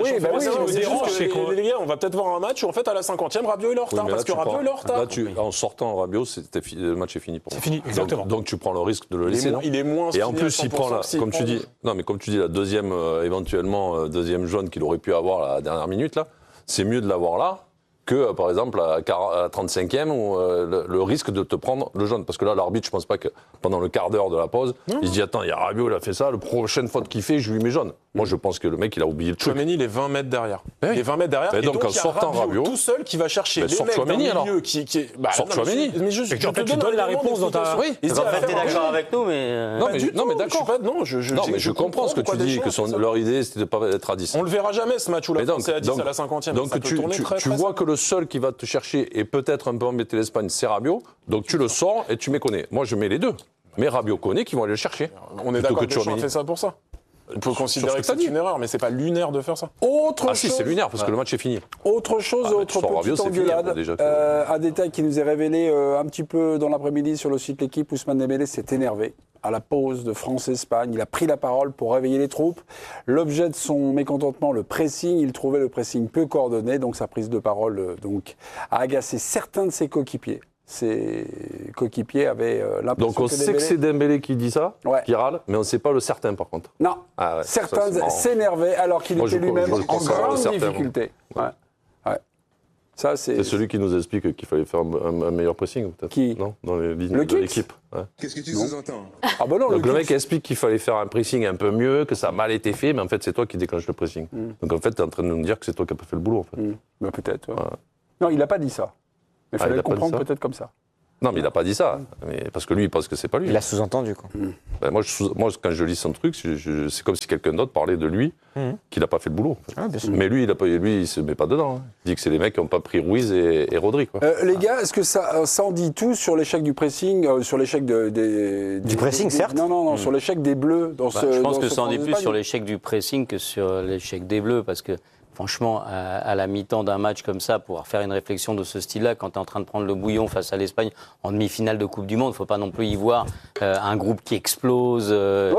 les gars, on va peut-être voir un match où en fait à la 50e, Rabiot il est en retard parce que Rabiot il est en retard. Là, en sortant Rabiot, le match est fini pour moi. C'est fini, exactement. Donc tu prends le risque de le laisser. Il est moins... Et en plus, il prend comme tu dis, la deuxième, éventuellement deuxième jaune qu'il aurait pu avoir à la dernière minute là, c'est mieux de l'avoir là que, par exemple, à la 35e, où le risque de te prendre le jaune. Parce que là, l'arbitre, je pense pas que pendant le quart d'heure de la pause, il se dit, attends, il y a Rabiot, il a fait ça, la prochaine faute qu'il fait, je lui mets jaune. Moi, je pense que le mec, il a oublié le truc. Tchouaméni, il est 20 mètres derrière. Il est 20 mètres derrière. Et donc, en sortant Rabiot, tout seul qui va chercher les mecs d'un milieu qui est... Sort Tchouaméni. Mais je te donne la réponse dans ta... Oui, en fait, t'es d'accord avec nous, mais... Non, mais d'accord. Non, je comprends ce que tu dis, que leur idée, c'était de pas être à 10. On le verra jamais, ce match où la France est à 10 à la 50e. Donc, tu vois que le seul qui va te chercher et peut-être un peu embêter l'Espagne, c'est Rabiot. Donc tu le sors et tu mets Koné. Moi, je mets les deux. Mais Rabiot, Koné qui vont aller le chercher. On est d'accord que Deschamps a fait ça pour ça. Il faut considérer que c'est une erreur, mais c'est pas lunaire de faire ça. Autre chose. Si, c'est lunaire, parce que le match est fini. Autre chose, autre petite engueulade. Un détail qui nous est révélé un petit peu dans l'après-midi sur le site L'Équipe. Ousmane Dembélé s'est énervé à la pause de France-Espagne. Il a pris la parole pour réveiller les troupes. L'objet de son mécontentement, le pressing, il trouvait le pressing peu coordonné, donc sa prise de parole a agacé certains de ses coéquipiers. Ses coéquipiers avaient l'impression que Donc on sait que c'est Dembélé qui dit ça, qui râle, mais on ne sait pas le certain par contre. Non, certains s'énervaient alors qu'il était lui-même en grande difficulté. Ça, c'est celui qui nous explique qu'il fallait faire un meilleur pressing, peut-être. Qui ? Non, dans les lignes de l'équipe. Qu'est-ce que tu sous-entends ? Donc le mec explique qu'il fallait faire un pressing un peu mieux, que ça a mal été fait, mais en fait c'est toi qui déclenche le pressing. Donc en fait tu es en train de nous dire que c'est toi qui n'as pas fait le boulot. En fait. Bah, peut-être. Ouais. Non, il n'a pas dit ça. Mais il fallait le comprendre peut-être comme ça. Non, mais il n'a pas dit ça. Mais parce que lui, il pense que c'est pas lui. Il a sous-entendu, quoi. Ben, moi, quand je lis son truc, c'est comme si quelqu'un d'autre parlait de lui, qu'il n'a pas fait le boulot. En fait. Mais lui, il ne se met pas dedans. Hein. Il dit que c'est les mecs qui n'ont pas pris Ruiz et Rodri. Quoi. Les gars, est-ce que ça en dit tout sur l'échec du pressing, sur l'échec du pressing, certes. Non, sur l'échec des Bleus dans ce. Je pense que ça en dit plus sur l'échec du pressing que sur l'échec des Bleus, parce que. Franchement, à la mi-temps d'un match comme ça, pouvoir faire une réflexion de ce style-là, quand tu es en train de prendre le bouillon face à l'Espagne en demi-finale de Coupe du Monde, il ne faut pas non plus y voir un groupe qui explose,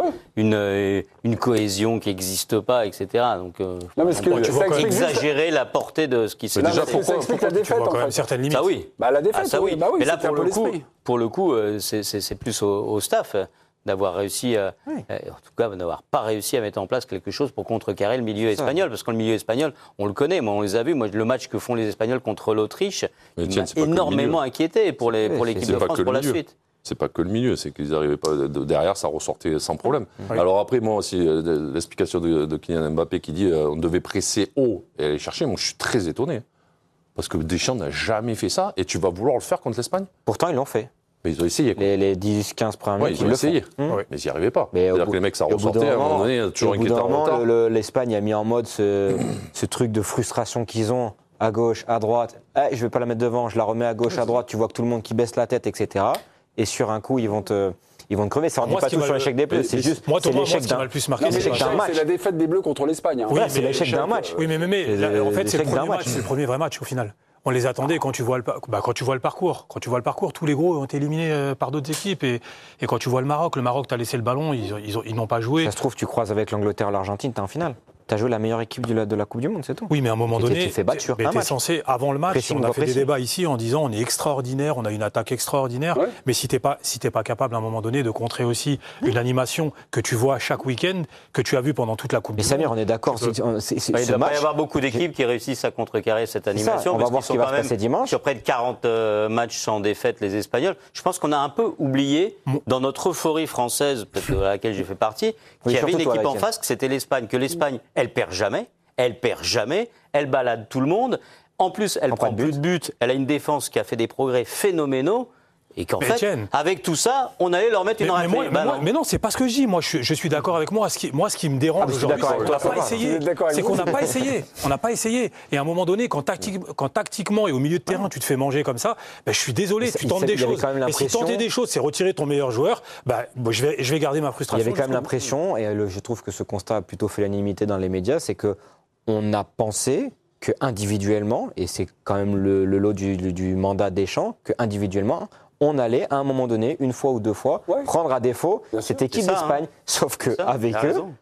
une cohésion qui n'existe pas, etc. Donc, tu vois exagérer la portée de ce qui se passe. Déjà, pourquoi la défaite, tu vois quand même certaines limites. Ça oui. La défaite, ça oui. Mais là, pour le coup, c'est plus au staff d'avoir réussi, en tout cas d'avoir pas réussi à mettre en place quelque chose pour contrecarrer le milieu espagnol, parce que le milieu espagnol, on le connaît, moi on les a vus, le match que font les Espagnols contre l'Autriche, il m'a énormément inquiété pour l'équipe de France pour la suite. C'est pas que le milieu, c'est qu'ils n'arrivaient pas derrière, ça ressortait sans problème. Alors après, moi aussi, l'explication de Kylian Mbappé qui dit on devait presser haut et aller chercher, moi je suis très étonné. Parce que Deschamps n'a jamais fait ça, et tu vas vouloir le faire contre l'Espagne ? Pourtant, ils l'ont fait. Mais ils ont essayé. Quoi. Les 10-15 premiers minutes, ils ont essayé. Mais ils n'y arrivaient pas. C'est-à-dire que les mecs, ça ressortait à un moment donné, toujours inquiétant en retard. L'Espagne a mis en mode ce truc de frustration qu'ils ont, à gauche, à droite. Je ne vais pas la mettre devant, je la remets à gauche, à droite. Tu vois que tout le monde qui baisse la tête, etc. Et sur un coup, ils vont te crever. Ça ne dit pas tout sur l'échec des Bleus. C'est juste l'échec d'un match. C'est la défaite des Bleus contre l'Espagne. Oui, c'est l'échec d'un match. Oui, mais en fait, c'est le premier vrai match au final. On les attendait quand tu vois le parcours. Quand tu vois le parcours, tous les gros ont été éliminés par d'autres équipes. Et quand tu vois le Maroc, t'as laissé le ballon, ils n'ont pas joué. Ça se trouve, tu croises avec l'Angleterre ou l'Argentine, t'es en finale. T'as joué la meilleure équipe de la Coupe du Monde, c'est tout. Oui, mais à un moment donné, t'es censé, avant le match, on a fait des débats ici en disant on est extraordinaire, on a une attaque extraordinaire. Ouais. Mais si t'es pas capable à un moment donné de contrer aussi une animation que tu vois chaque week-end, que tu as vu pendant toute la Coupe du Monde. Mais Samir, on est d'accord. Il ne doit pas y avoir beaucoup d'équipes qui réussissent à contrecarrer cette animation. On va voir ce qui va se passer dimanche. Sur près de 40 matchs sans défaite, les Espagnols. Je pense qu'on a un peu oublié, dans notre euphorie française, peut-être de laquelle j'ai fait partie, qu'il y avait une équipe en face, que c'était l'Espagne. Que l'Espagne, elle perd jamais. Elle balade tout le monde. En plus, elle prend plus de buts. Elle a une défense qui a fait des progrès phénoménaux. Et qu'en fait, avec tout ça, on allait leur mettre une raclée. Mais non, c'est pas ce que je dis. Moi, je suis d'accord avec moi. Ce qui me dérange aujourd'hui, c'est qu'on n'a pas essayé. On n'a pas essayé. Et à un moment donné, quand tactiquement et au milieu de terrain, tu te fais manger comme ça, je suis désolé, tu tentes des choses. Et si tenter des choses, c'est retirer ton meilleur joueur, je vais garder ma frustration. Il y avait quand même l'impression, et je trouve que ce constat a plutôt fait l'unanimité dans les médias, c'est qu'on a pensé que individuellement, et c'est quand même le lot du mandat Deschamps, que individuellement, on allait à un moment donné, une fois ou deux fois, prendre à défaut cette équipe d'Espagne. Sauf qu'avec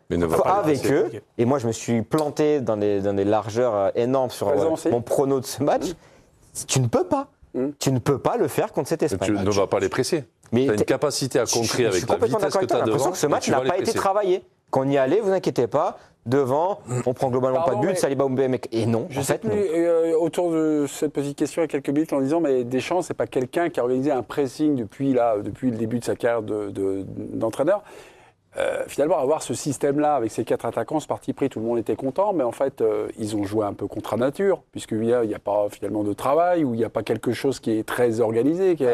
eux, et moi je me suis planté dans des largeurs énormes sur mon prono de ce match, tu ne peux pas. Tu ne peux pas le faire contre cette Espagne. Tu ne vas pas les presser. Tu as une capacité à contrer avec la vitesse que tu as devant. J'ai l'impression que ce match n'a pas été travaillé. Qu'on y allait, vous inquiétez pas. Devant, on prend globalement pas de but, Saliba ou Mbembe. Et non, en fait, non. Autour de cette petite question, il y a quelques minutes, en disant, mais Deschamps, c'est pas quelqu'un qui a organisé un pressing depuis le début de sa carrière d'entraîneur. Finalement, avoir ce système-là avec ces 4 attaquants, ce parti pris, tout le monde était content, mais en fait, ils ont joué un peu contre nature, puisqu'il n'y a pas finalement de travail, ou il n'y a pas quelque chose qui est très organisé.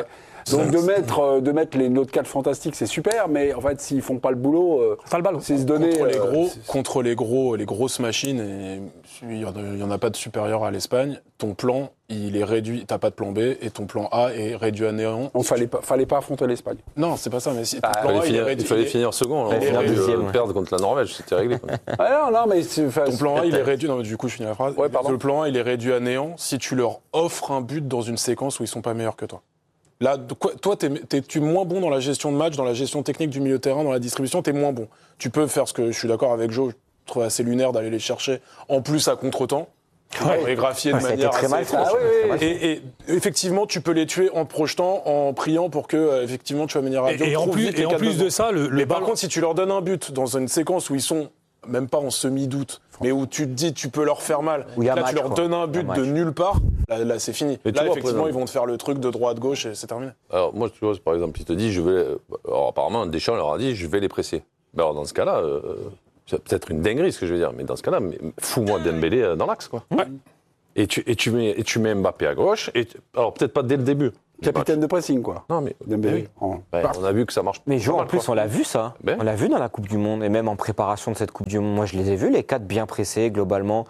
Donc de mettre notre 4 fantastiques, c'est super, mais en fait, s'ils font pas le boulot, c'est se donner. Contre les grosses machines, et il y en a pas de supérieur à l'Espagne. Ton plan, il est réduit. T'as pas de plan B et ton plan A est réduit à néant. Fallait pas affronter l'Espagne. Non, c'est pas ça. Mais si ton plan A, il fallait finir second. Perdre contre la Norvège, c'était réglé. Non, mais ton plan A, il est réduit. Non, du coup, je finis la phrase. Le plan A, il est réduit à néant si tu leur offres un but dans une séquence où ils sont pas meilleurs que toi. Là, toi, tu es moins bon dans la gestion de match, dans la gestion technique du milieu de terrain, dans la distribution, tu es moins bon. Tu peux faire ce que je suis d'accord avec Joe, je trouve assez lunaire d'aller les chercher, en plus à contre-temps, chorégraphier de manière assez étrange. Et effectivement, tu peux les tuer en projetant, en priant pour que effectivement tu vas venir à Rabiot. Et en plus de ça, mais par contre, si tu leur donnes un but dans une séquence où ils sont même pas en semi-doute, mais où tu te dis tu peux leur faire mal, là tu leur donnes un but de nulle part, là c'est fini. Là effectivement ils vont te faire le truc de droite-gauche et c'est terminé. Alors moi tu vois par exemple il te dit alors apparemment Deschamps leur a dit je vais les presser. Mais alors dans ce cas-là, c'est peut-être une dinguerie ce que je veux dire, mais dans ce cas-là, fous-moi Dembélé dans l'axe quoi. Ouais. Et tu mets Mbappé à gauche, alors peut-être pas dès le début. Capitaine de pressing, quoi. Non, mais Dembélé. on a vu que ça marche. Mais en plus, on l'a vu ça. On l'a vu dans la Coupe du Monde et même en préparation de cette Coupe du Monde. Moi, je les ai vus, les 4 bien pressés globalement.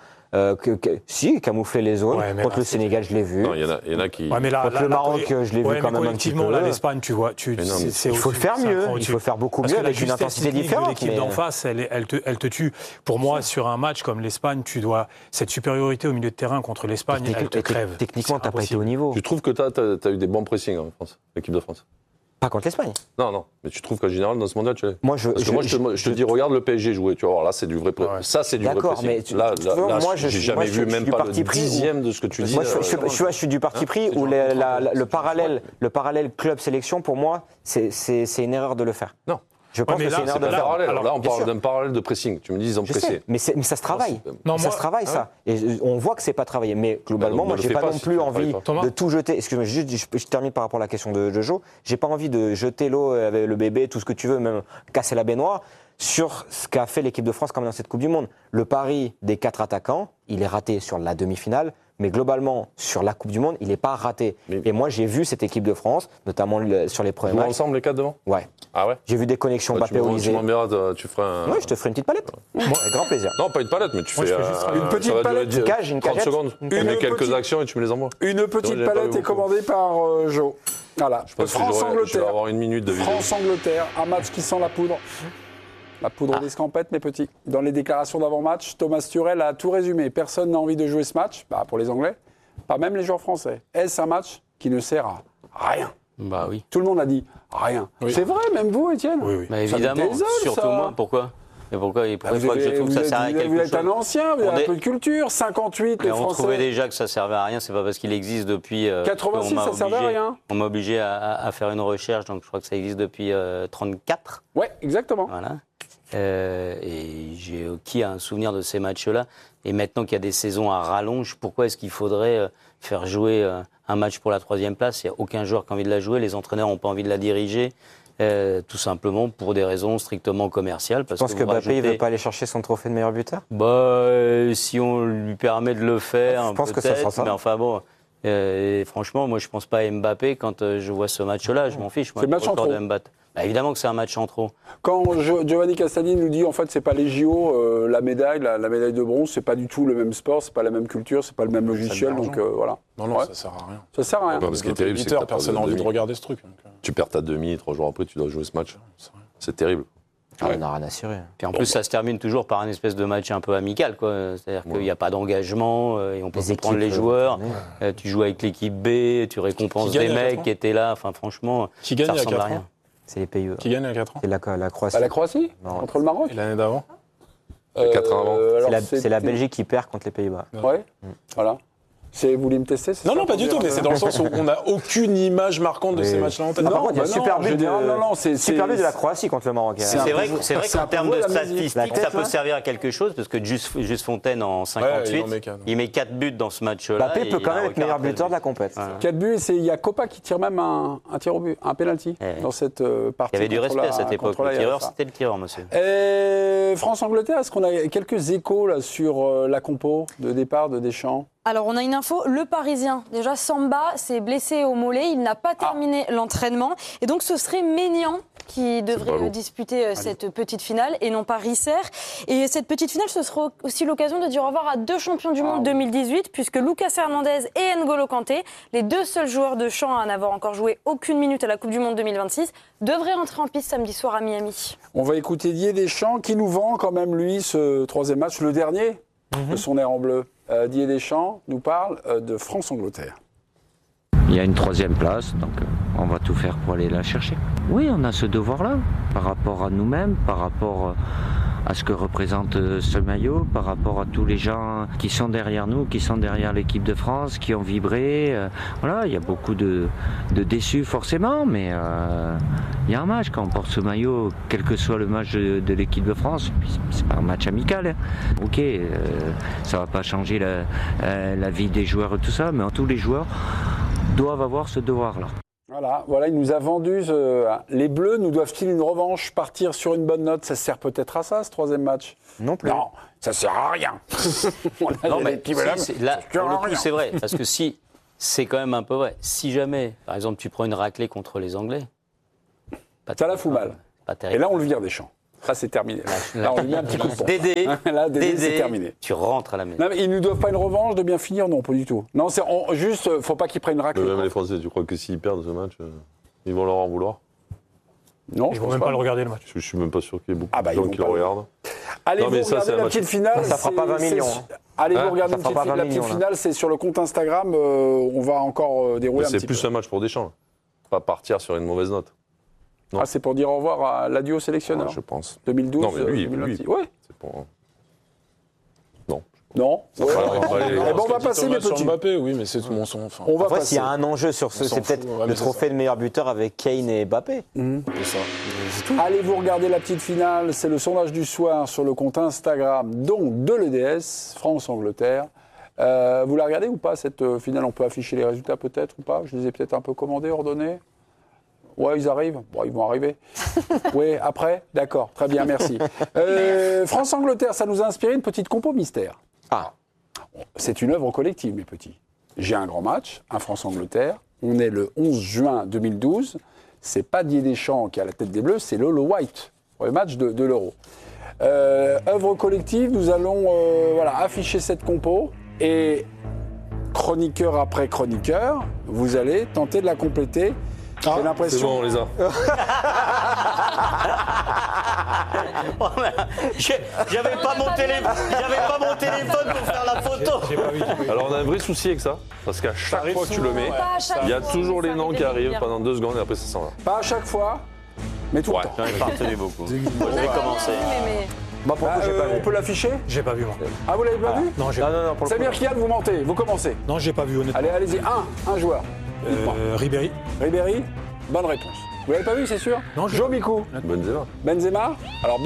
Camoufler les zones. Contre le Sénégal, je l'ai vu. Non, il y en a qui. Contre le Maroc, je l'ai vu quand même un petit peu. Là, l'Espagne, tu vois. Il faut faire mieux. Il faut faire beaucoup mieux avec une intensité différente. L'équipe d'en face, elle te tue. Pour moi, sur un match comme l'Espagne, cette supériorité au milieu de terrain contre l'Espagne, elle te crève. Techniquement, t'as pas été au niveau. Tu trouves que t'as eu des bons pressings en France, l'équipe de France? Pas contre l'Espagne. Non, mais tu trouves qu'en général, dans ce mondial, tu l'as. Moi, je te dis, regarde le PSG jouer, tu vas voir, là, c'est du vrai pressing. Ça, c'est du vrai pressing. Mais là, j'ai jamais vu même pas le dixième de ce que tu dis. Moi, je suis du parti pris où le parallèle club-sélection, pour moi, c'est une erreur de le faire. Non. Je pense que c'est une erreur de le faire. Là, on parle d'un parallèle de pressing. Tu me dis, ils ont pressé. Mais ça se travaille. Ça se travaille, ça. Et on voit que c'est pas travaillé. Mais globalement, moi, j'ai pas non plus envie de tout jeter. Excuse-moi, je termine par rapport à la question de Joe. J'ai pas envie de jeter l'eau avec le bébé, tout ce que tu veux, même casser la baignoire, sur ce qu'a fait l'équipe de France quand même dans cette Coupe du Monde. Le pari des 4 attaquants, il est raté sur la demi-finale. Mais globalement, sur la Coupe du Monde, il n'est pas raté. Et moi, j'ai vu cette équipe de France, notamment sur les premiers matchs. Ensemble, les 4 devant ? Ouais. Ah ouais ? J'ai vu des connexions Mbappé-Olysée. Tu m'enverras, tu feras un... Oui, je te ferai une petite palette. Avec grand plaisir. Non, pas une palette, mais tu fais une petite palette. Une 30 secondes. Tu mets quelques actions et tu me les envoies. Une petite palette est commandée par Joe. Voilà. France-Angleterre. Je vais avoir une minute de vidéo. France-Angleterre, un match qui sent la poudre. La poudre d'escampette, mes petits. Dans les déclarations d'avant-match, Thomas Tuchel a tout résumé. Personne n'a envie de jouer ce match, pour les Anglais. Pas même les joueurs français. Est-ce un match qui ne sert à rien? Bah oui. Tout le monde a dit rien. Oui. C'est vrai, même vous, Étienne? Oui. Bah évidemment, surtout moi. Pourquoi? Et pourquoi il faut que je trouve que ça sert à quelque chose? Vous êtes un ancien, vous avez un peu de culture. 58, les Français. On trouvait déjà que ça servait à rien. C'est pas parce qu'il existe depuis. 86, ça servait à rien. On m'a obligé à faire une recherche, donc je crois que ça existe depuis 34. Ouais, exactement. Voilà. Et qui a un souvenir de ces matchs-là? Et maintenant qu'il y a des saisons à rallonge, pourquoi est-ce qu'il faudrait faire jouer un match pour la 3e place? Il n'y a aucun joueur qui a envie de la jouer, les entraîneurs n'ont pas envie de la diriger, tout simplement pour des raisons strictement commerciales. Je pense que Mbappé ne veut pas aller chercher son trophée de meilleur buteur? Si on lui permet de le faire, je pense que ça sera ça. Mais enfin bon... franchement, moi je pense pas à Mbappé quand je vois ce match-là, je m'en fiche. C'est le match en trop. Évidemment que c'est un match en trop. Quand Giovanni Castaldi nous dit en fait c'est pas les JO, la médaille de bronze, c'est pas du tout le même sport, c'est pas la même culture, c'est pas le même logiciel, donc voilà. Non, ça sert à rien. Ça sert à rien. Ce qui est terrible, c'est que personne n'a envie de regarder ce truc. Tu perds ta demi, 3 jours après tu dois jouer ce match. C'est terrible. On n'a rien assuré. Puis en plus, ça se termine toujours par une espèce de match un peu amical, quoi. C'est-à-dire qu'il n'y a pas d'engagement, et on peut prendre les joueurs. Tu joues avec l'équipe B, tu récompenses des mecs qui étaient là. Enfin, franchement, qui gagne ça ressemble à rien. C'est les pays. Qui gagne à 4 ans? C'est la Croatie. La Croatie contre le Maroc? Et l'année d'avant? 4 ans avant. C'est la Belgique qui perd contre les Pays-Bas. Ouais, voilà. Vous voulez me tester? Non, pas du tout, mais c'est dans le sens où on n'a aucune image marquante de ces matchs-là en tête. Par contre, il y a super but de la Croatie contre le Maroc. C'est vrai qu'en termes de statistiques, ça peut servir à quelque chose, parce que Juste Fontaine, en 58, il met 4 buts dans ce match-là. Mbappé peut quand même être meilleur buteur de la compète. 4 buts, et il y a Copa qui tire même un tir au but, un penalty dans cette partie. Il y avait du respect à cette époque. Le tireur, c'était le tireur, monsieur. France-Angleterre, est-ce qu'on a quelques échos là, sur la compo de départ de Deschamps? Alors, on a une info. Le Parisien, déjà, Samba s'est blessé au mollet. Il n'a pas terminé l'entraînement. Et donc, ce serait Maignan qui devrait disputer cette petite finale et non pas Risser. Et cette petite finale, ce sera aussi l'occasion de dire au revoir à 2 champions du monde 2018, puisque Lucas Hernandez et N'Golo Kanté, les 2 seuls joueurs de champ à n'avoir encore joué aucune minute à la Coupe du Monde 2026, devraient entrer en piste samedi soir à Miami. On va écouter Didier Deschamps qui nous vend quand même, lui, ce 3e match, le dernier de son air en bleu. Didier Deschamps nous parle de France-Angleterre. Il y a une 3e place, donc on va tout faire pour aller la chercher. Oui, on a ce devoir-là, par rapport à nous-mêmes, par rapport à ce que représente ce maillot, par rapport à tous les gens qui sont derrière nous, qui sont derrière l'équipe de France, qui ont vibré. Voilà, il y a beaucoup de déçus forcément, mais il y a un match quand on porte ce maillot, quel que soit le match de l'équipe de France, c'est pas un match amical. Hein. Ok, ça va pas changer la vie des joueurs et tout ça, mais tous les joueurs doivent avoir ce devoir-là. Voilà, il nous a vendu. Les Bleus nous doivent-ils une revanche, partir sur une bonne note? Ça sert peut-être à ça, ce 3e match? Non plus. Non, ça sert à rien. Non, mais là, pour le coup, c'est vrai. Parce que si, c'est quand même un peu vrai. Si jamais, par exemple, tu prends une raclée contre les Anglais, ça la fout mal. Pas terrible. Et là, on le vire des champs. Là, c'est terminé. Là, on lui met un petit coup de pompe. Dédé, c'est terminé. Tu rentres à la maison. Non, mais ils ne nous doivent pas une revanche de bien finir? Non, pas du tout. Non, juste, faut pas qu'ils prennent une raclée. Même les Français, tu crois que s'ils perdent ce match, ils vont leur en vouloir? Non, ils vont même pas le regarder le match. Je suis même pas sûr qu'il y ait beaucoup de gens qui le pas regardent. Allez, non, mais vous regardez la petite finale. Ça fera pas 20 millions. Allez, vous regardez la petite finale, c'est sur le compte Instagram. On va encore dérouler un petit peu. C'est plus un match pour Deschamps. Pas partir sur une mauvaise note. Non. Ah, c'est pour dire au revoir à l'adieu sélectionneur. Ouais, je pense. 2012. Non, mais lui. Ouais. C'est pour... Non. Non. Ouais. On va passer mes petits. Mbappé, oui, mais c'est tout mon son. Enfin. On va passer. S'il y a un enjeu sur ce, c'est peut-être le trophée de meilleur buteur avec Kane et Mbappé. C'est ça. Allez, vous regardez la petite finale. C'est le sondage du soir sur le compte Instagram, donc de l'EDS, France-Angleterre. Vous la regardez ou pas, cette finale? On peut afficher les résultats peut-être ou pas? Je les ai peut-être un peu commandés, ordonnés. Ouais, ils arrivent. Bon, ils vont arriver. Oui, après? D'accord, très bien, merci. France-Angleterre, ça nous a inspiré une petite compo mystère. Ah, c'est une œuvre collective, mes petits. J'ai un grand match, un France-Angleterre. On est le 11 juin 2012. C'est pas Didier Deschamps qui est à la tête des Bleus, c'est Lolo White pour le match de l'Euro. Œuvre collective, nous allons afficher cette compo et chroniqueur après chroniqueur, vous allez tenter de la compléter. J'ai l'impression. C'est bon, on les a. J'avais pas mon téléphone pour faire la photo. Alors on a un vrai souci avec ça, parce qu'à chaque fois que tu le mets, il y a toujours les noms qui arrivent pendant 2 secondes et après ça s'en va. Pas à chaque fois, mais tout le temps. J'en ai pas retenu beaucoup. J'ai commencé. On peut l'afficher? J'ai pas vu, moi. Ah, vous l'avez pas vu? Non, j'ai pas vu. Samir Kian, vous mentez, vous commencez. Non, j'ai pas vu, honnêtement. Allez, allez-y, un joueur. Ribéry. Ribéry, bonne réponse. Vous l'avez pas vu, c'est sûr? Non, Joe Mikou. Benzema. Benzema. Alors,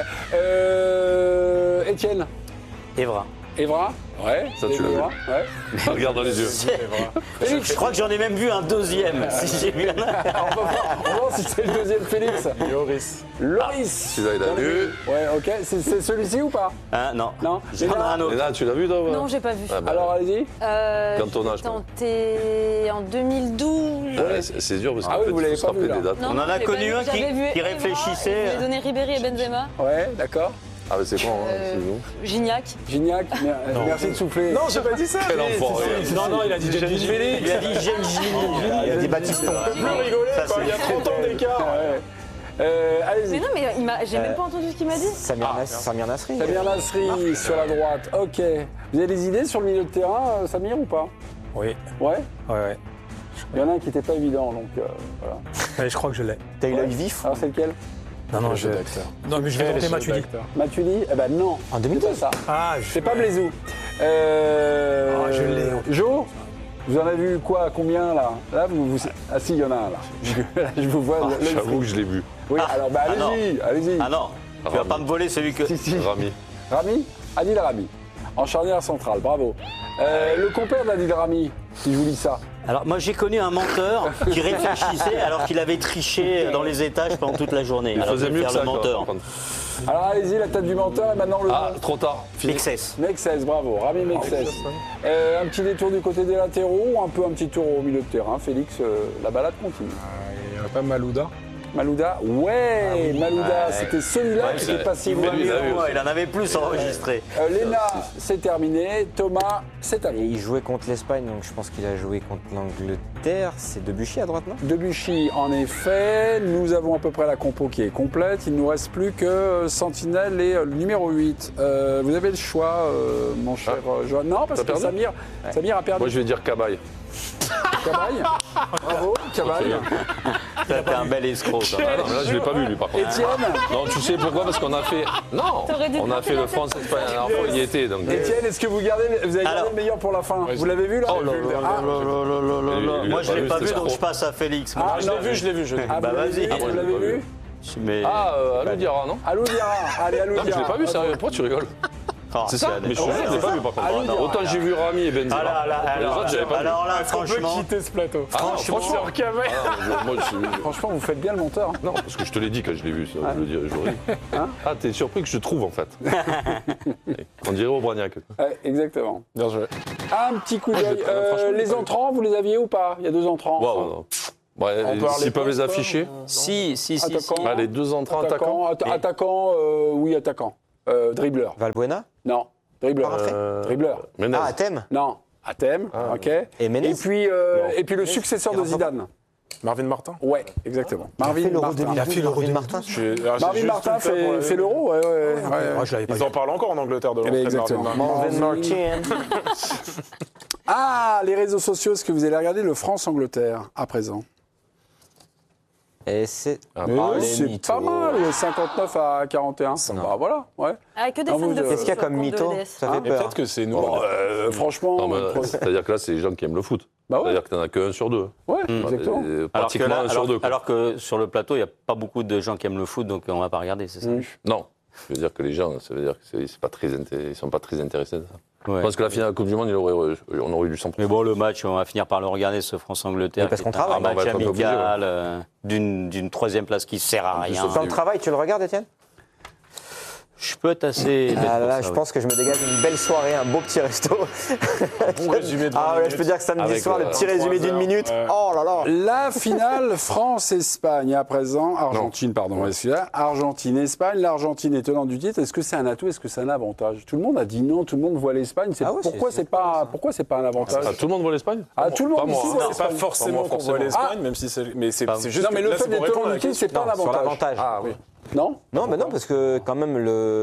Étienne. Evra. Ouais. Ça, tu l'as vu. Ouais. Regarde dans les yeux. Félix. Je crois que j'en ai même vu un deuxième. Si j'ai vu on va voir si c'est le deuxième Félix. Loris. Celui-là, il a vu. Ouais, ok. C'est celui-ci ou pas? Non. Non. J'en ai un autre. Et là, tu l'as vu, toi? Non, j'ai pas vu. Ah, bah, alors, allez-y. Cantona, je crois. Tenté en 2012. Ouais, c'est dur parce qu'en vous l'avez pas vu, là. On en a connu un qui réfléchissait. J'ai donné Ribéry et Benzema. Ouais, d'accord. Ah, mais c'est quoi, c'est nous? Gignac, merci de souffler. Non, j'ai pas dit ça. Quel enfoiré. Non, il a dit James Félix. Il a dit James Gilles. Il a dit Baptiste. Plus rigoler, il y a 30 ans d'écart. Allez-y. Mais non, mais j'ai même pas entendu ce qu'il m'a dit. Samir Nasri. Samir Nasri sur la droite. Ok. Vous avez des idées sur le milieu de terrain, Samir, ou pas? Oui. Ouais. Ouais. Il y en a un qui n'était pas évident, donc voilà. Ouais, je crois que je l'ai. T'as eu l'œil vif? Alors c'est lequel? Non, mais je vais tenter Matuidi. Matuidi? Eh ben non. En 2012 ça. Ah, c'est pas Blaisou. Je l'ai. Jo, vous en avez vu quoi? Combien là? Là, ah si, il y en a un là. Je vous vois. J'avoue que je l'ai vu. Oui, alors allez-y. Ah non, tu vas pas me voler celui que. Si. Rami. Adil Rami. En charnière centrale, bravo. Le compère d'Adil Rami, si je vous lis ça. Alors moi j'ai connu un menteur qui réfléchissait alors qu'il avait triché dans les étages pendant toute la journée. Il faisait mieux que ça, le menteur. Alors allez-y, la tête du menteur et maintenant le. Ah, trop tard. Fini. Mexès, bravo, Rami Mexès. Un petit détour du côté des latéraux ou un petit tour au milieu de terrain. Félix, la balade continue. Il n'y a pas Malouda. Malouda, Malouda, c'était celui-là qui est passé loin. Il en avait plus enregistré. Léna, c'est terminé. Thomas, c'est à vous. Il jouait contre l'Espagne, donc je pense qu'il a joué contre l'Angleterre. C'est Debuchy à droite, non? Debuchy, en effet. Nous avons à peu près la compo qui est complète. Il ne nous reste plus que Sentinelle et le numéro 8. Vous avez le choix, mon cher Johan. Non, parce que Samir a perdu. Moi, je vais dire Cabaye. Cabaye. Bravo, Cabaye. T'es un bel escroc. Ah non, mais là, je l'ai pas vu, lui, par contre. Étienne. Non, tu sais pourquoi? Parce qu'on a fait. Non, on a fait le France-Espagne la dernière fois, il y était. Donc... Étienne, est-ce que vous avez gardé le meilleur pour la fin? Vous l'avez vu là? Oh là là. Moi, je l'ai pas vu, donc je passe à Félix. Ah, je l'ai vu. Bah, vas-y. Vous l'avez vu? Alou Diarra, non? Alou Diarra. Allez, Alou Diarra. Non, je l'ai pas vu, sérieux. Pourquoi tu rigoles? C'est ça? Mais je l'ai pas vu, par contre. Autant j'ai vu Rami et Benzema. Alors là, franchement. On peut quitter ce plateau. Franchement, franchement, vous faites bien le monteur. Non, parce que je te l'ai dit quand je l'ai vu, ça. Ah, t'es surpris que je te trouve, en fait. On dirait Aubragnac. Exactement. Bien joué. Un petit coup d'œil. Les entrants, vous les aviez ou pas? Il y a 2 entrants. Waouh. S'ils peuvent les afficher? Si. Les 2 entrants attaquants. Oui, attaquant. Dribbleur. Valbuena? Non. Dribbleur. Dribbleur. Menez. Ah, Athème? Non. Athème, ok. Et Menez? Et puis le successeur de Zidane. Marvin Martin? Ouais, exactement. Marvin Martin. Il a fait l'Euro 2012. Marvin Martin fait l'Euro, ouais. Ils en parlent encore en Angleterre de l'entrée de Marvin Martin. Ah, les réseaux sociaux, est-ce que vous allez regarder le France-Angleterre à présent? Et c'est pas mal, 59 à 41. Bah voilà, ouais. Avec que des fans de foot. Qu'est-ce qu'il y a comme mytho? Ça fait peur. Peut-être que c'est nous. Franchement. C'est-à-dire que là, c'est les gens qui aiment le foot. Bah ouais. C'est-à-dire que t'en as que 1 sur 2. Ouais, exactement. Pratiquement 1 sur 2. Alors que sur le plateau, il n'y a pas beaucoup de gens qui aiment le foot, donc on ne va pas regarder, c'est ça? Non. Je veux dire que les gens, ça veut dire qu'ils ne sont pas très intéressés de ça. Ouais. Je pense que la finale de la Coupe du Monde, on aurait dû s'en prendre. Mais bon, le match, on va finir par le regarder, ce France-Angleterre. Parce qu'on travaille. Un match amical, d'une 3e place qui ne sert à rien. Dans le travail, tu le regardes, Étienne? Je peux être assez. Là, je pense que je me dégage une belle soirée, un beau petit resto. Bon résumé de 20 ouais, je peux dire que samedi soir, le petit résumé d'une minute. Oh là là. La finale France-Espagne à présent. Argentine, pardon. Argentine-Espagne. L'Argentine est tenante du titre. Est-ce que c'est un atout? Est-ce que c'est un avantage? Tout le monde a dit non. Tout le monde voit l'Espagne. Pourquoi c'est pas un avantage? Tout le monde voit l'Espagne? Tout le monde ici voit l'Espagne. C'est pas forcément qu'on voit l'Espagne, même si c'est. Mais c'est juste. Non, mais le fait d'être tenant du titre, c'est pas un avantage. Ah oui. Non, parce que quand même,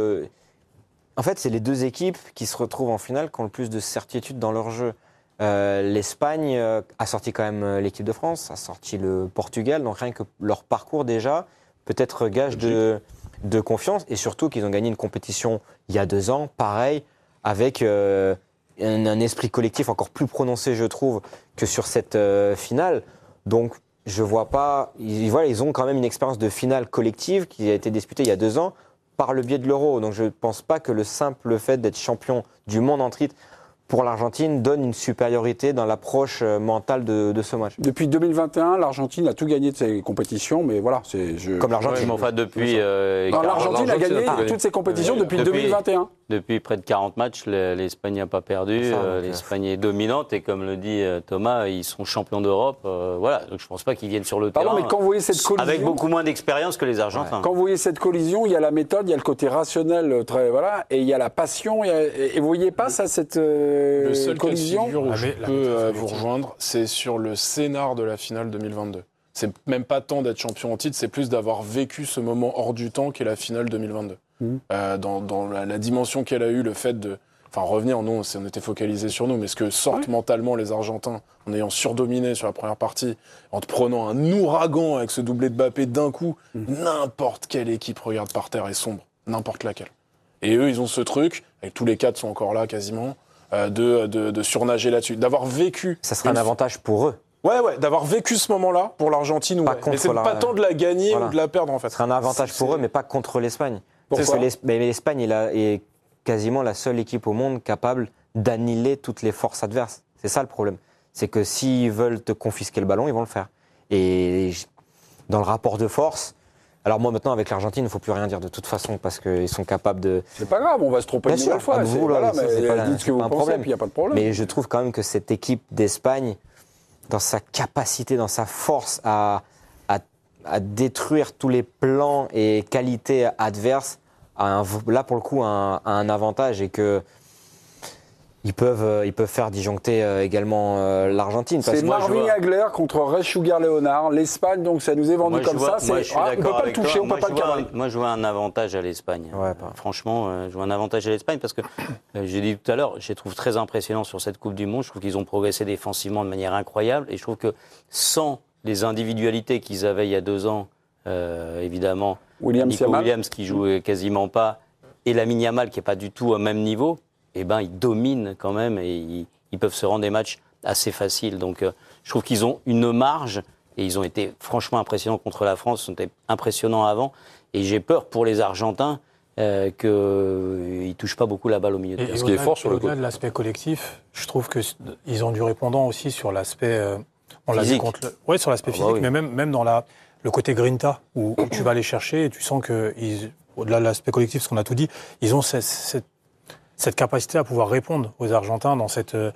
en fait, c'est les 2 équipes qui se retrouvent en finale qui ont le plus de certitude dans leur jeu. L'Espagne a sorti quand même l'équipe de France, a sorti le Portugal, donc rien que leur parcours déjà peut être gage de confiance, et surtout qu'ils ont gagné une compétition il y a 2 ans, pareil, avec un esprit collectif encore plus prononcé, je trouve, que sur cette finale. Donc, je vois pas. Ils ont quand même une expérience de finale collective qui a été disputée il y a 2 ans par le biais de l'Euro. Donc je ne pense pas que le simple fait d'être champion du monde en titre pour l'Argentine donne une supériorité dans l'approche mentale de ce match. Depuis 2021, l'Argentine a tout gagné de ses compétitions, mais voilà, comme l'Argentine. Depuis. L'Argentine a gagné toutes ses compétitions depuis 2021. Depuis près de 40 matchs, l'Espagne n'a pas perdu. L'Espagne est dominante et comme le dit Thomas, ils sont champions d'Europe. Voilà, donc je ne pense pas qu'ils viennent sur le terrain. Mais quand vous voyez cette collision, avec beaucoup moins d'expérience que les Argentins. Quand vous voyez cette collision, il y a la méthode, il y a le côté rationnel, et il y a la passion. Et vous voyez pas ça, cette le seul collision? Cas de figure où je peux vous rejoindre, c'est sur le scénar de la finale 2022. C'est même pas tant d'être champion en titre, c'est plus d'avoir vécu ce moment hors du temps qu'est la finale 2022. Dans la dimension qu'elle a eue, le fait de... Enfin, revenir, non, on était focalisé sur nous, mais ce que sortent mentalement les Argentins, en ayant surdominé sur la première partie, en te prenant un ouragan avec ce doublé de Mbappé d'un coup, n'importe quelle équipe regarde par terre et sombre, n'importe laquelle. Et eux, ils ont ce truc, et tous les 4 sont encore là quasiment, de surnager là-dessus, d'avoir vécu... Ça serait un avantage pour eux. Ouais, d'avoir vécu ce moment-là pour l'Argentine, mais c'est pas tant de la gagner ou de la perdre en fait. Ce serait un avantage pour eux, mais pas contre l'Espagne. Pourquoi ? Mais l'Espagne est quasiment la seule équipe au monde capable d'annihiler toutes les forces adverses. C'est ça le problème. C'est que s'ils veulent te confisquer le ballon, ils vont le faire. Et dans le rapport de force, Alors moi maintenant avec l'Argentine, il ne faut plus rien dire de toute façon parce qu'ils sont capables de... C'est pas grave, on va se tromper une nouvelle fois. Vous, voilà, c'est mais dites ce que vous pensez, puis il n'y a pas de problème. Mais je trouve quand même que cette équipe d'Espagne, dans sa capacité, dans sa force à détruire tous les plans et qualités adverses, là pour le coup a un avantage et que ils peuvent faire disjoncter également l'Argentine. C'est Marvin Hagler contre Ray Sugar Leonard. L'Espagne, donc ça nous est vendu comme ça. Moi, je suis d'accord on ne peut pas le toucher, on ne peut pas le cadrer. Moi, je vois un avantage à l'Espagne. Ouais, franchement, je vois un avantage à l'Espagne parce que, j'ai dit tout à l'heure, je les trouve très impressionnants sur cette Coupe du Monde. Je trouve qu'ils ont progressé défensivement de manière incroyable. Et je trouve que sans les individualités qu'ils avaient il y a 2 ans, évidemment, Nico Williams qui joue quasiment pas, et Lamine Yamal qui n'est pas du tout au même niveau, eh ben, ils dominent quand même et ils peuvent se rendre des matchs assez faciles. Donc, je trouve qu'ils ont une marge et ils ont été franchement impressionnants contre la France. Ils ont été impressionnants avant. Et j'ai peur pour les Argentins qu'ils ne touchent pas beaucoup la balle au milieu de terrain. Ce qui est fort sur le côté. Au-delà de l'aspect collectif, je trouve qu'ils ont du répondant aussi sur l'aspect. On l'a vu contre le... sur l'aspect physique, mais même dans le côté grinta où tu vas aller chercher et tu sens que, au-delà de l'aspect collectif, ce qu'on a tout dit, ils ont cette capacité à pouvoir répondre aux Argentins dans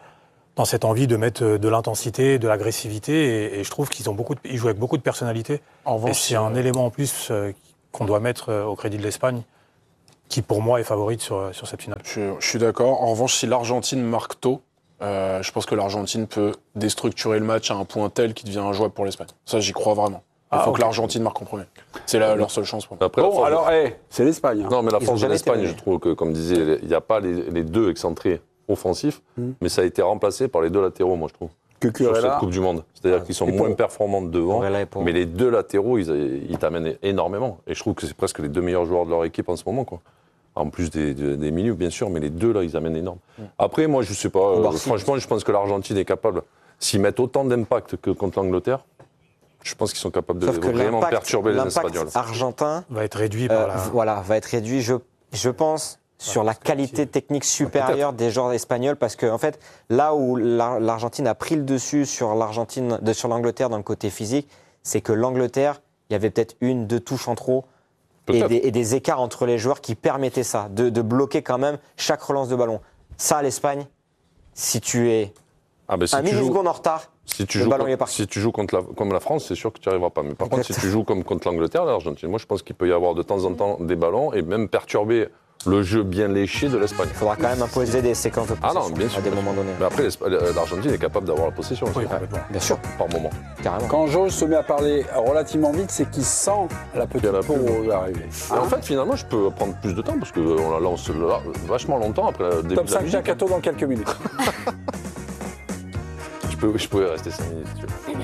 cette envie de mettre de l'intensité, de l'agressivité, et je trouve qu'ils jouent avec beaucoup de personnalité. En revanche, c'est un élément en plus qu'on doit mettre au crédit de l'Espagne, qui pour moi est favorite sur cette finale. Je suis d'accord. En revanche, si l'Argentine marque tôt, je pense que l'Argentine peut déstructurer le match à un point tel qu'il devient injouable pour l'Espagne. Ça, j'y crois vraiment. Il faut que l'Argentine marque en premier. C'est leur seule chance pour moi. Après, c'est l'Espagne. Non, mais la force de l'Espagne, je trouve que, comme disait, il n'y a pas les 2 excentrés offensifs, mais ça a été remplacé par les 2 latéraux, moi, je trouve. Sur cette Coupe du Monde. C'est-à-dire qu'ils sont moins performants devant, mais les 2 latéraux, ils t'amènent énormément. Et je trouve que c'est presque les 2 meilleurs joueurs de leur équipe en ce moment, quoi. En plus des milieux, bien sûr, mais les 2, là, ils amènent énorme. Après, moi, je sais pas. Franchement, je pense que l'Argentine est capable, s'ils mettent autant d'impact que contre l'Angleterre, je pense qu'ils sont capables de vraiment perturber les Espagnols. L'impact argentin va être réduit par va être réduit, je pense, sur la qualité technique supérieure des joueurs espagnols, parce que en fait, là où l'Argentine a pris le dessus sur l'Angleterre dans le côté physique, c'est que l'Angleterre, il y avait peut-être 1-2 touches en trop et des écarts entre les joueurs qui permettaient ça, de bloquer quand même chaque relance de ballon. Ça, à l'Espagne, si tu es un milliseconde en retard, si tu joues comme la France, c'est sûr que tu n'y arriveras pas. Mais par contre, si tu joues comme contre l'Angleterre, l'Argentine, moi je pense qu'il peut y avoir de temps en temps des ballons et même perturber le jeu bien léché de l'Espagne. Il faudra quand même imposer des séquences de possession bien sûr, à des moments donnés. Mais après, l'Argentine est capable d'avoir la possession aussi. Oui, complètement. Bien sûr. Par moment. Carrément. Quand Georges se met à parler relativement vite, c'est qu'il sent la petite peau arriver. En fait, finalement, je peux prendre plus de temps parce qu'on la lance vachement longtemps après le début Top de la 5 musique. Mercato dans quelques minutes. Je pouvais rester 5 minutes si tu veux.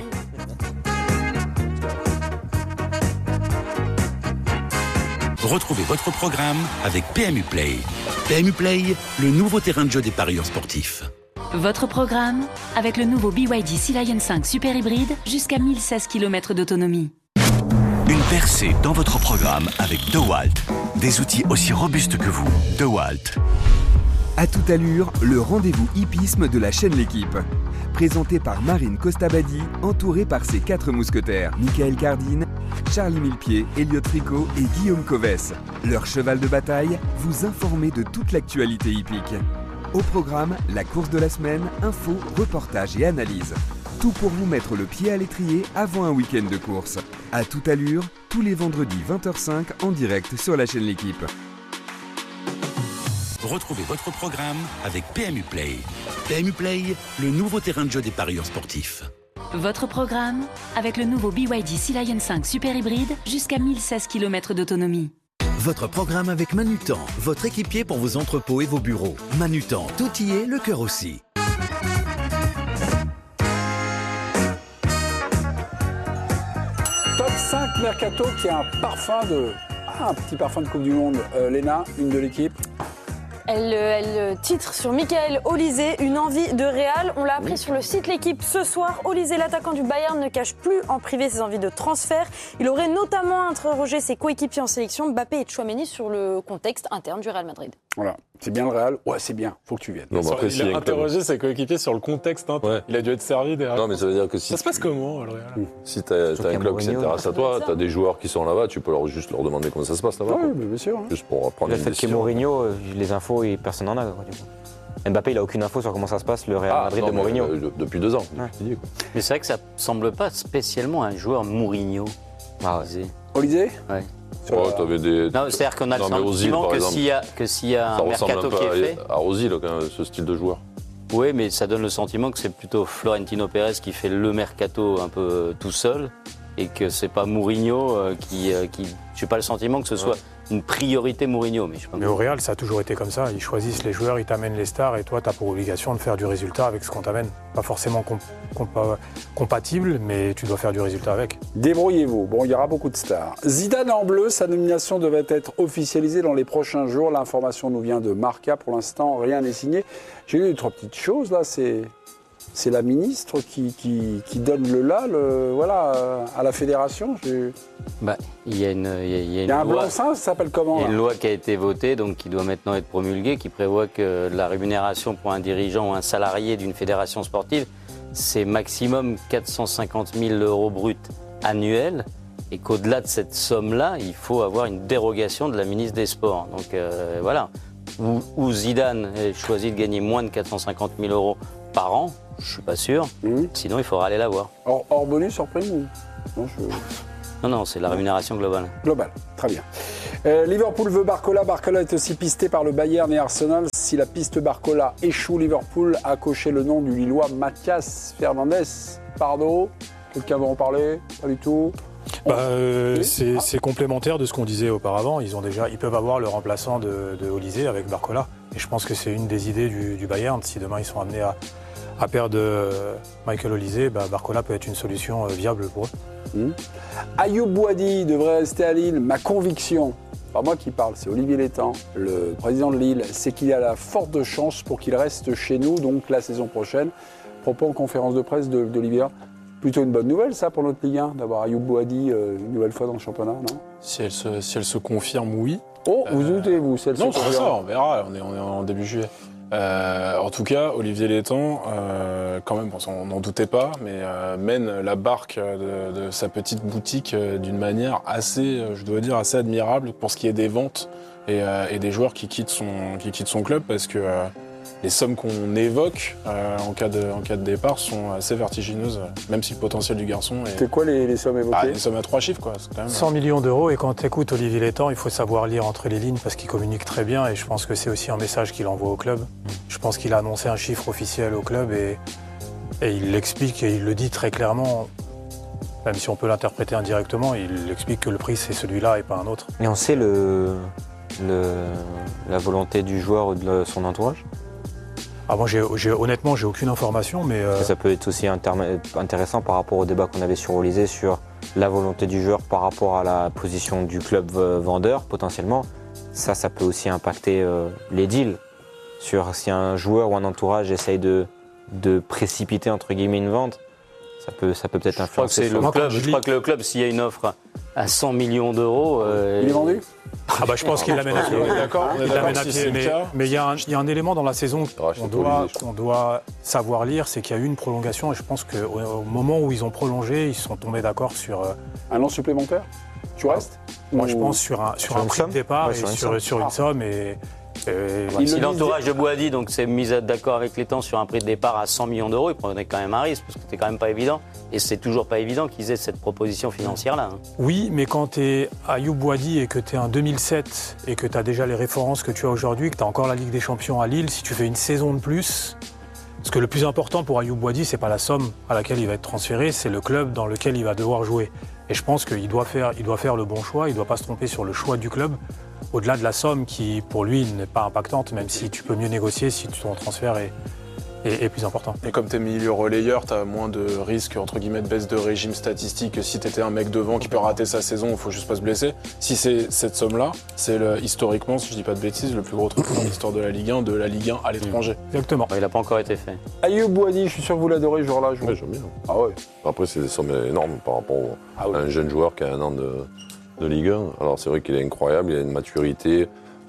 Retrouvez votre programme avec PMU Play. PMU Play, le nouveau terrain de jeu des parieurs sportifs. Votre programme avec le nouveau BYD Sea Lion 5 Super Hybride jusqu'à 1016 km d'autonomie. Une percée dans votre programme avec DeWalt. Des outils aussi robustes que vous. DeWalt. À toute allure, le rendez-vous hippisme de la chaîne L'Équipe. Présenté par Marine Costabadi, entourée par ses 4 mousquetaires, Michael Cardine, Charlie Millepied, Elliot Tricot et Guillaume Coves. Leur cheval de bataille, vous informer de toute l'actualité hippique. Au programme, la course de la semaine, infos, reportages et analyses. Tout pour vous mettre le pied à l'étrier avant un week-end de course. À toute allure, tous les vendredis 20h05 en direct sur la chaîne L'Équipe. Retrouvez votre programme avec PMU Play. PMU Play, le nouveau terrain de jeu des parieurs sportifs. Votre programme avec le nouveau BYD Sea Lion 5 Super Hybride jusqu'à 1016 km d'autonomie. Votre programme avec Manutan, votre équipier pour vos entrepôts et vos bureaux. Manutan, tout y est, le cœur aussi. Top 5 Mercato qui a un petit parfum de Coupe du Monde. Léna, une de l'équipe. Elle titre sur Michael Olise, une envie de Real. On l'a appris sur le site L'Équipe ce soir. Olise, l'attaquant du Bayern, ne cache plus en privé ses envies de transfert. Il aurait notamment interrogé ses coéquipiers en sélection, Mbappé et Tchouaméni, sur le contexte interne du Real Madrid. Voilà. C'est bien le Real. Ouais, c'est bien. Faut que tu viennes. Non, mais après, Il a interrogé ses coéquipiers sur le contexte. Hein. Ouais. Il a dû être servi derrière. Non, mais ça veut dire que si. Ça se passe comment, le Real? Si tu as un club qui s'intéresse à toi, tu as des joueurs qui sont là-bas, tu peux juste leur demander comment ça se passe là-bas. Oui, bien sûr. Juste pour prendre Le une fait qu'il y ait décision. Mourinho, les infos, personne n'en a. Quoi, du coup. Mbappé, il a aucune info sur comment ça se passe, le Real Madrid non, de Mourinho. Depuis 2 ans. Ouais. Je dis, quoi. Mais c'est vrai que ça semble pas spécialement un joueur Mourinho. Ah ouais. Disais. Olysée Ouais. Ouais, t'avais des. Non, c'est-à-dire qu'on a le Non, mais Ozil, sentiment par que exemple. s'il y a Ça un ressemble mercato un peu qui est fait. à Ozil, quand même, ce style de joueur. Oui, mais ça donne le sentiment que c'est plutôt Florentino Pérez qui fait le mercato un peu tout seul et que c'est pas Mourinho qui. J'ai pas le sentiment que ce soit une priorité Mourinho. Mais, je sais pas. Mais au Real, ça a toujours été comme ça. Ils choisissent les joueurs, ils t'amènent les stars et toi, tu as pour obligation de faire du résultat avec ce qu'on t'amène. Pas forcément compatible, mais tu dois faire du résultat avec. Débrouillez-vous. Bon, il y aura beaucoup de stars. Zidane en bleu, sa nomination devait être officialisée dans les prochains jours. L'information nous vient de Marca. Pour l'instant, rien n'est signé. J'ai lu 3 petites choses là. C'est la ministre qui donne le là, voilà, à la fédération. Bah, il y a une Il y a un loi. blanc-seing, ça s'appelle comment Il y a là une loi qui a été votée, donc qui doit maintenant être promulguée, qui prévoit que la rémunération pour un dirigeant ou un salarié d'une fédération sportive, c'est maximum 450 000 € bruts annuels, et qu'au-delà de cette somme-là, il faut avoir une dérogation de la ministre des Sports. Donc voilà, où Zidane choisit de gagner moins de 450 000 € par an, je suis pas sûr. Sinon, il faudra aller la voir. Hors bonus, hors prime ou... Non, c'est la rémunération globale. Global, très bien. Liverpool veut Barcola. Barcola est aussi pisté par le Bayern et Arsenal. Si la piste Barcola échoue, Liverpool a coché le nom du Lillois Mathias Fernandez. Pardo, quelqu'un va en parler? Pas du tout. C'est complémentaire de ce qu'on disait auparavant. Ils peuvent avoir le remplaçant de Olysée avec Barcola. Et je pense que c'est une des idées du Bayern. Si demain ils sont amenés à perdre Michael Olysée, Barcola peut être une solution viable pour eux. Ayoub Boadi devrait rester à Lille. Ma conviction, pas moi qui parle, c'est Olivier Létang, le président de Lille, c'est qu'il y a la forte chance pour qu'il reste chez nous, donc la saison prochaine. Propos en conférence de presse d'Olivier. Plutôt une bonne nouvelle, ça, pour notre Ligue 1, d'avoir Ayoub Boadi une nouvelle fois dans le championnat, non? Si elle se confirme, oui. Oh, vous doutez-vous, si elle se Non, confirme? c'est ça, on verra, on est en début juillet. En tout cas, Olivier Létang, quand même, on n'en doutait pas, mais mène la barque de sa petite boutique d'une manière assez, je dois dire, assez admirable pour ce qui est des ventes et des joueurs qui quittent son club, parce que les sommes qu'on évoque en cas de départ sont assez vertigineuses, même si le potentiel du garçon est... C'est quoi les sommes évoquées? Des sommes à 3 chiffres, quoi. C'est quand même... 100 millions d'euros, et quand tu écoutes Olivier Létang, il faut savoir lire entre les lignes parce qu'il communique très bien, et je pense que c'est aussi un message qu'il envoie au club. Je pense qu'il a annoncé un chiffre officiel au club et il l'explique et il le dit très clairement, même si on peut l'interpréter indirectement, il explique que le prix c'est celui-là et pas un autre. Et on sait la volonté du joueur ou de son entourage? Moi, honnêtement, j'ai aucune information, mais... Ça peut être aussi intéressant par rapport au débat qu'on avait sur Olysée, sur la volonté du joueur par rapport à la position du club vendeur, potentiellement. Ça peut aussi impacter les deals. Sur si un joueur ou un entourage essaye de précipiter, entre guillemets, une vente, ça peut peut-être influencer. Je crois que le club, s'il y a une offre à 100 millions d'euros... Il est vendu? Je pense qu'il l'amène à pied. On est d'accord, si c'est le cas. Mais il y a un élément dans la saison qu'on doit savoir lire, c'est qu'il y a eu une prolongation, et je pense qu'au moment où ils ont prolongé, ils sont tombés d'accord sur... Un an supplémentaire? Tu restes? Moi, je pense sur un prix de départ et sur une somme. Si l'entourage de Boadi s'est mis d'accord avec les temps sur un prix de départ à 100 millions d'euros, il prenait quand même un risque, parce que c'était quand même pas évident. Et c'est toujours pas évident qu'ils aient cette proposition financière-là. Oui, mais quand tu es Ayoub Boadi et que tu es en 2007 et que tu as déjà les références que tu as aujourd'hui, que tu as encore la Ligue des Champions à Lille, si tu fais une saison de plus... Parce que le plus important pour Ayoub Boadi, c'est pas la somme à laquelle il va être transféré, c'est le club dans lequel il va devoir jouer. Et je pense qu'il doit faire le bon choix, il ne doit pas se tromper sur le choix du club, au-delà de la somme qui, pour lui, n'est pas impactante, même si tu peux mieux négocier si ton transfert est plus important. Et comme tu es milieu relayeur, tu as moins de risques, entre guillemets, de baisse de régime statistique que si tu étais un mec devant qui peut rater sa saison, il faut juste pas se blesser. Si c'est cette somme-là, c'est historiquement, si je dis pas de bêtises, le plus gros truc dans l'histoire de la Ligue 1 à l'étranger. Exactement. Il n'a pas encore été fait. Ayoub Boadi, je suis sûr que vous l'adorez ce jour-là. Ouais, j'aime bien. Ah ouais. Après, c'est des sommes énormes par rapport à un jeune joueur qui a 1 an de Ligue 1. Alors, c'est vrai qu'il est incroyable, il a une maturité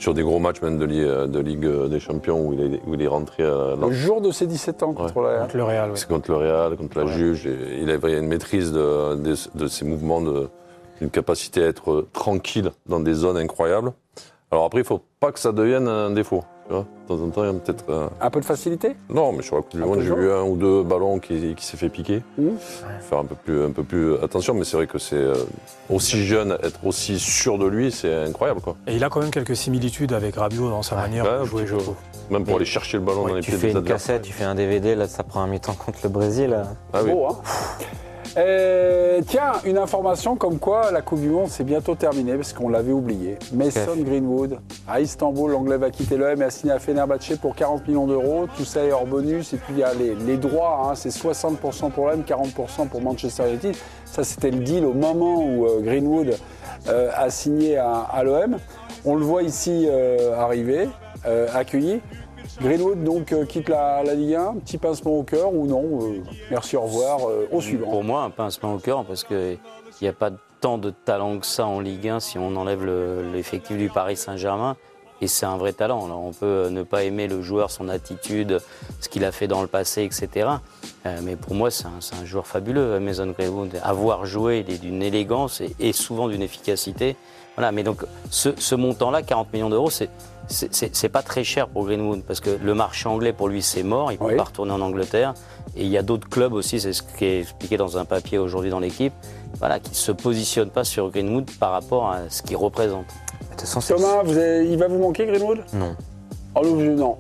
sur des gros matchs même de Ligue des Champions où il est rentré. Le jour de ses 17 ans contre le Real. C'est contre le Real, contre la Juge. Et il avait une maîtrise de ses mouvements, une capacité à être tranquille dans des zones incroyables. Alors après, il ne faut pas que ça devienne un défaut. Tu vois, de temps en temps, il y a peut-être. Un peu de facilité ? Non, mais sur la Coupe du Monde, j'ai vu 1 ou 2 ballons qui s'est fait piquer. Faire un peu plus attention, mais c'est vrai que c'est aussi jeune, être aussi sûr de lui, c'est incroyable, quoi. Et il a quand même quelques similitudes avec Rabiot dans sa manière de jouer, je trouve. Même pour aller chercher le ballon dans les pieds des adversaires. Tu fais une cassette, tu fais un DVD là, de sa première mi-temps contre le Brésil. Ah oui. Beau, hein. Tiens, une information comme quoi la Coupe du Monde c'est bientôt terminée parce qu'on l'avait oublié. Mason Greenwood à Istanbul, l'Anglais va quitter l'OM et a signé à Fenerbahçe pour 40 millions d'euros. Tout ça est hors bonus et puis il y a les droits, hein, c'est 60% pour l'OM, 40% pour Manchester United. Ça c'était le deal au moment où Greenwood a signé à l'OM. On le voit ici arriver, accueilli. Greenwood donc quitte la Ligue 1, petit pincement au cœur ou non merci, au revoir, au suivant. Pour moi, un pincement au cœur parce qu'il n'y a pas tant de talent que ça en Ligue 1 si on enlève l'effectif du Paris Saint-Germain. Et c'est un vrai talent. Alors, on peut ne pas aimer le joueur, son attitude, ce qu'il a fait dans le passé, etc. Mais pour moi, c'est un joueur fabuleux, Mason Greenwood. Avoir joué, il est d'une élégance et souvent d'une efficacité. Voilà, mais donc ce montant-là, 40 millions d'euros, c'est pas très cher pour Greenwood parce que le marché anglais pour lui c'est mort, il ne peut pas retourner en Angleterre et il y a d'autres clubs aussi, c'est ce qui est expliqué dans un papier aujourd'hui dans l'équipe, voilà, qui ne se positionnent pas sur Greenwood par rapport à ce qu'il représente. Thomas, il va vous manquer Greenwood ? Non. Oh, non.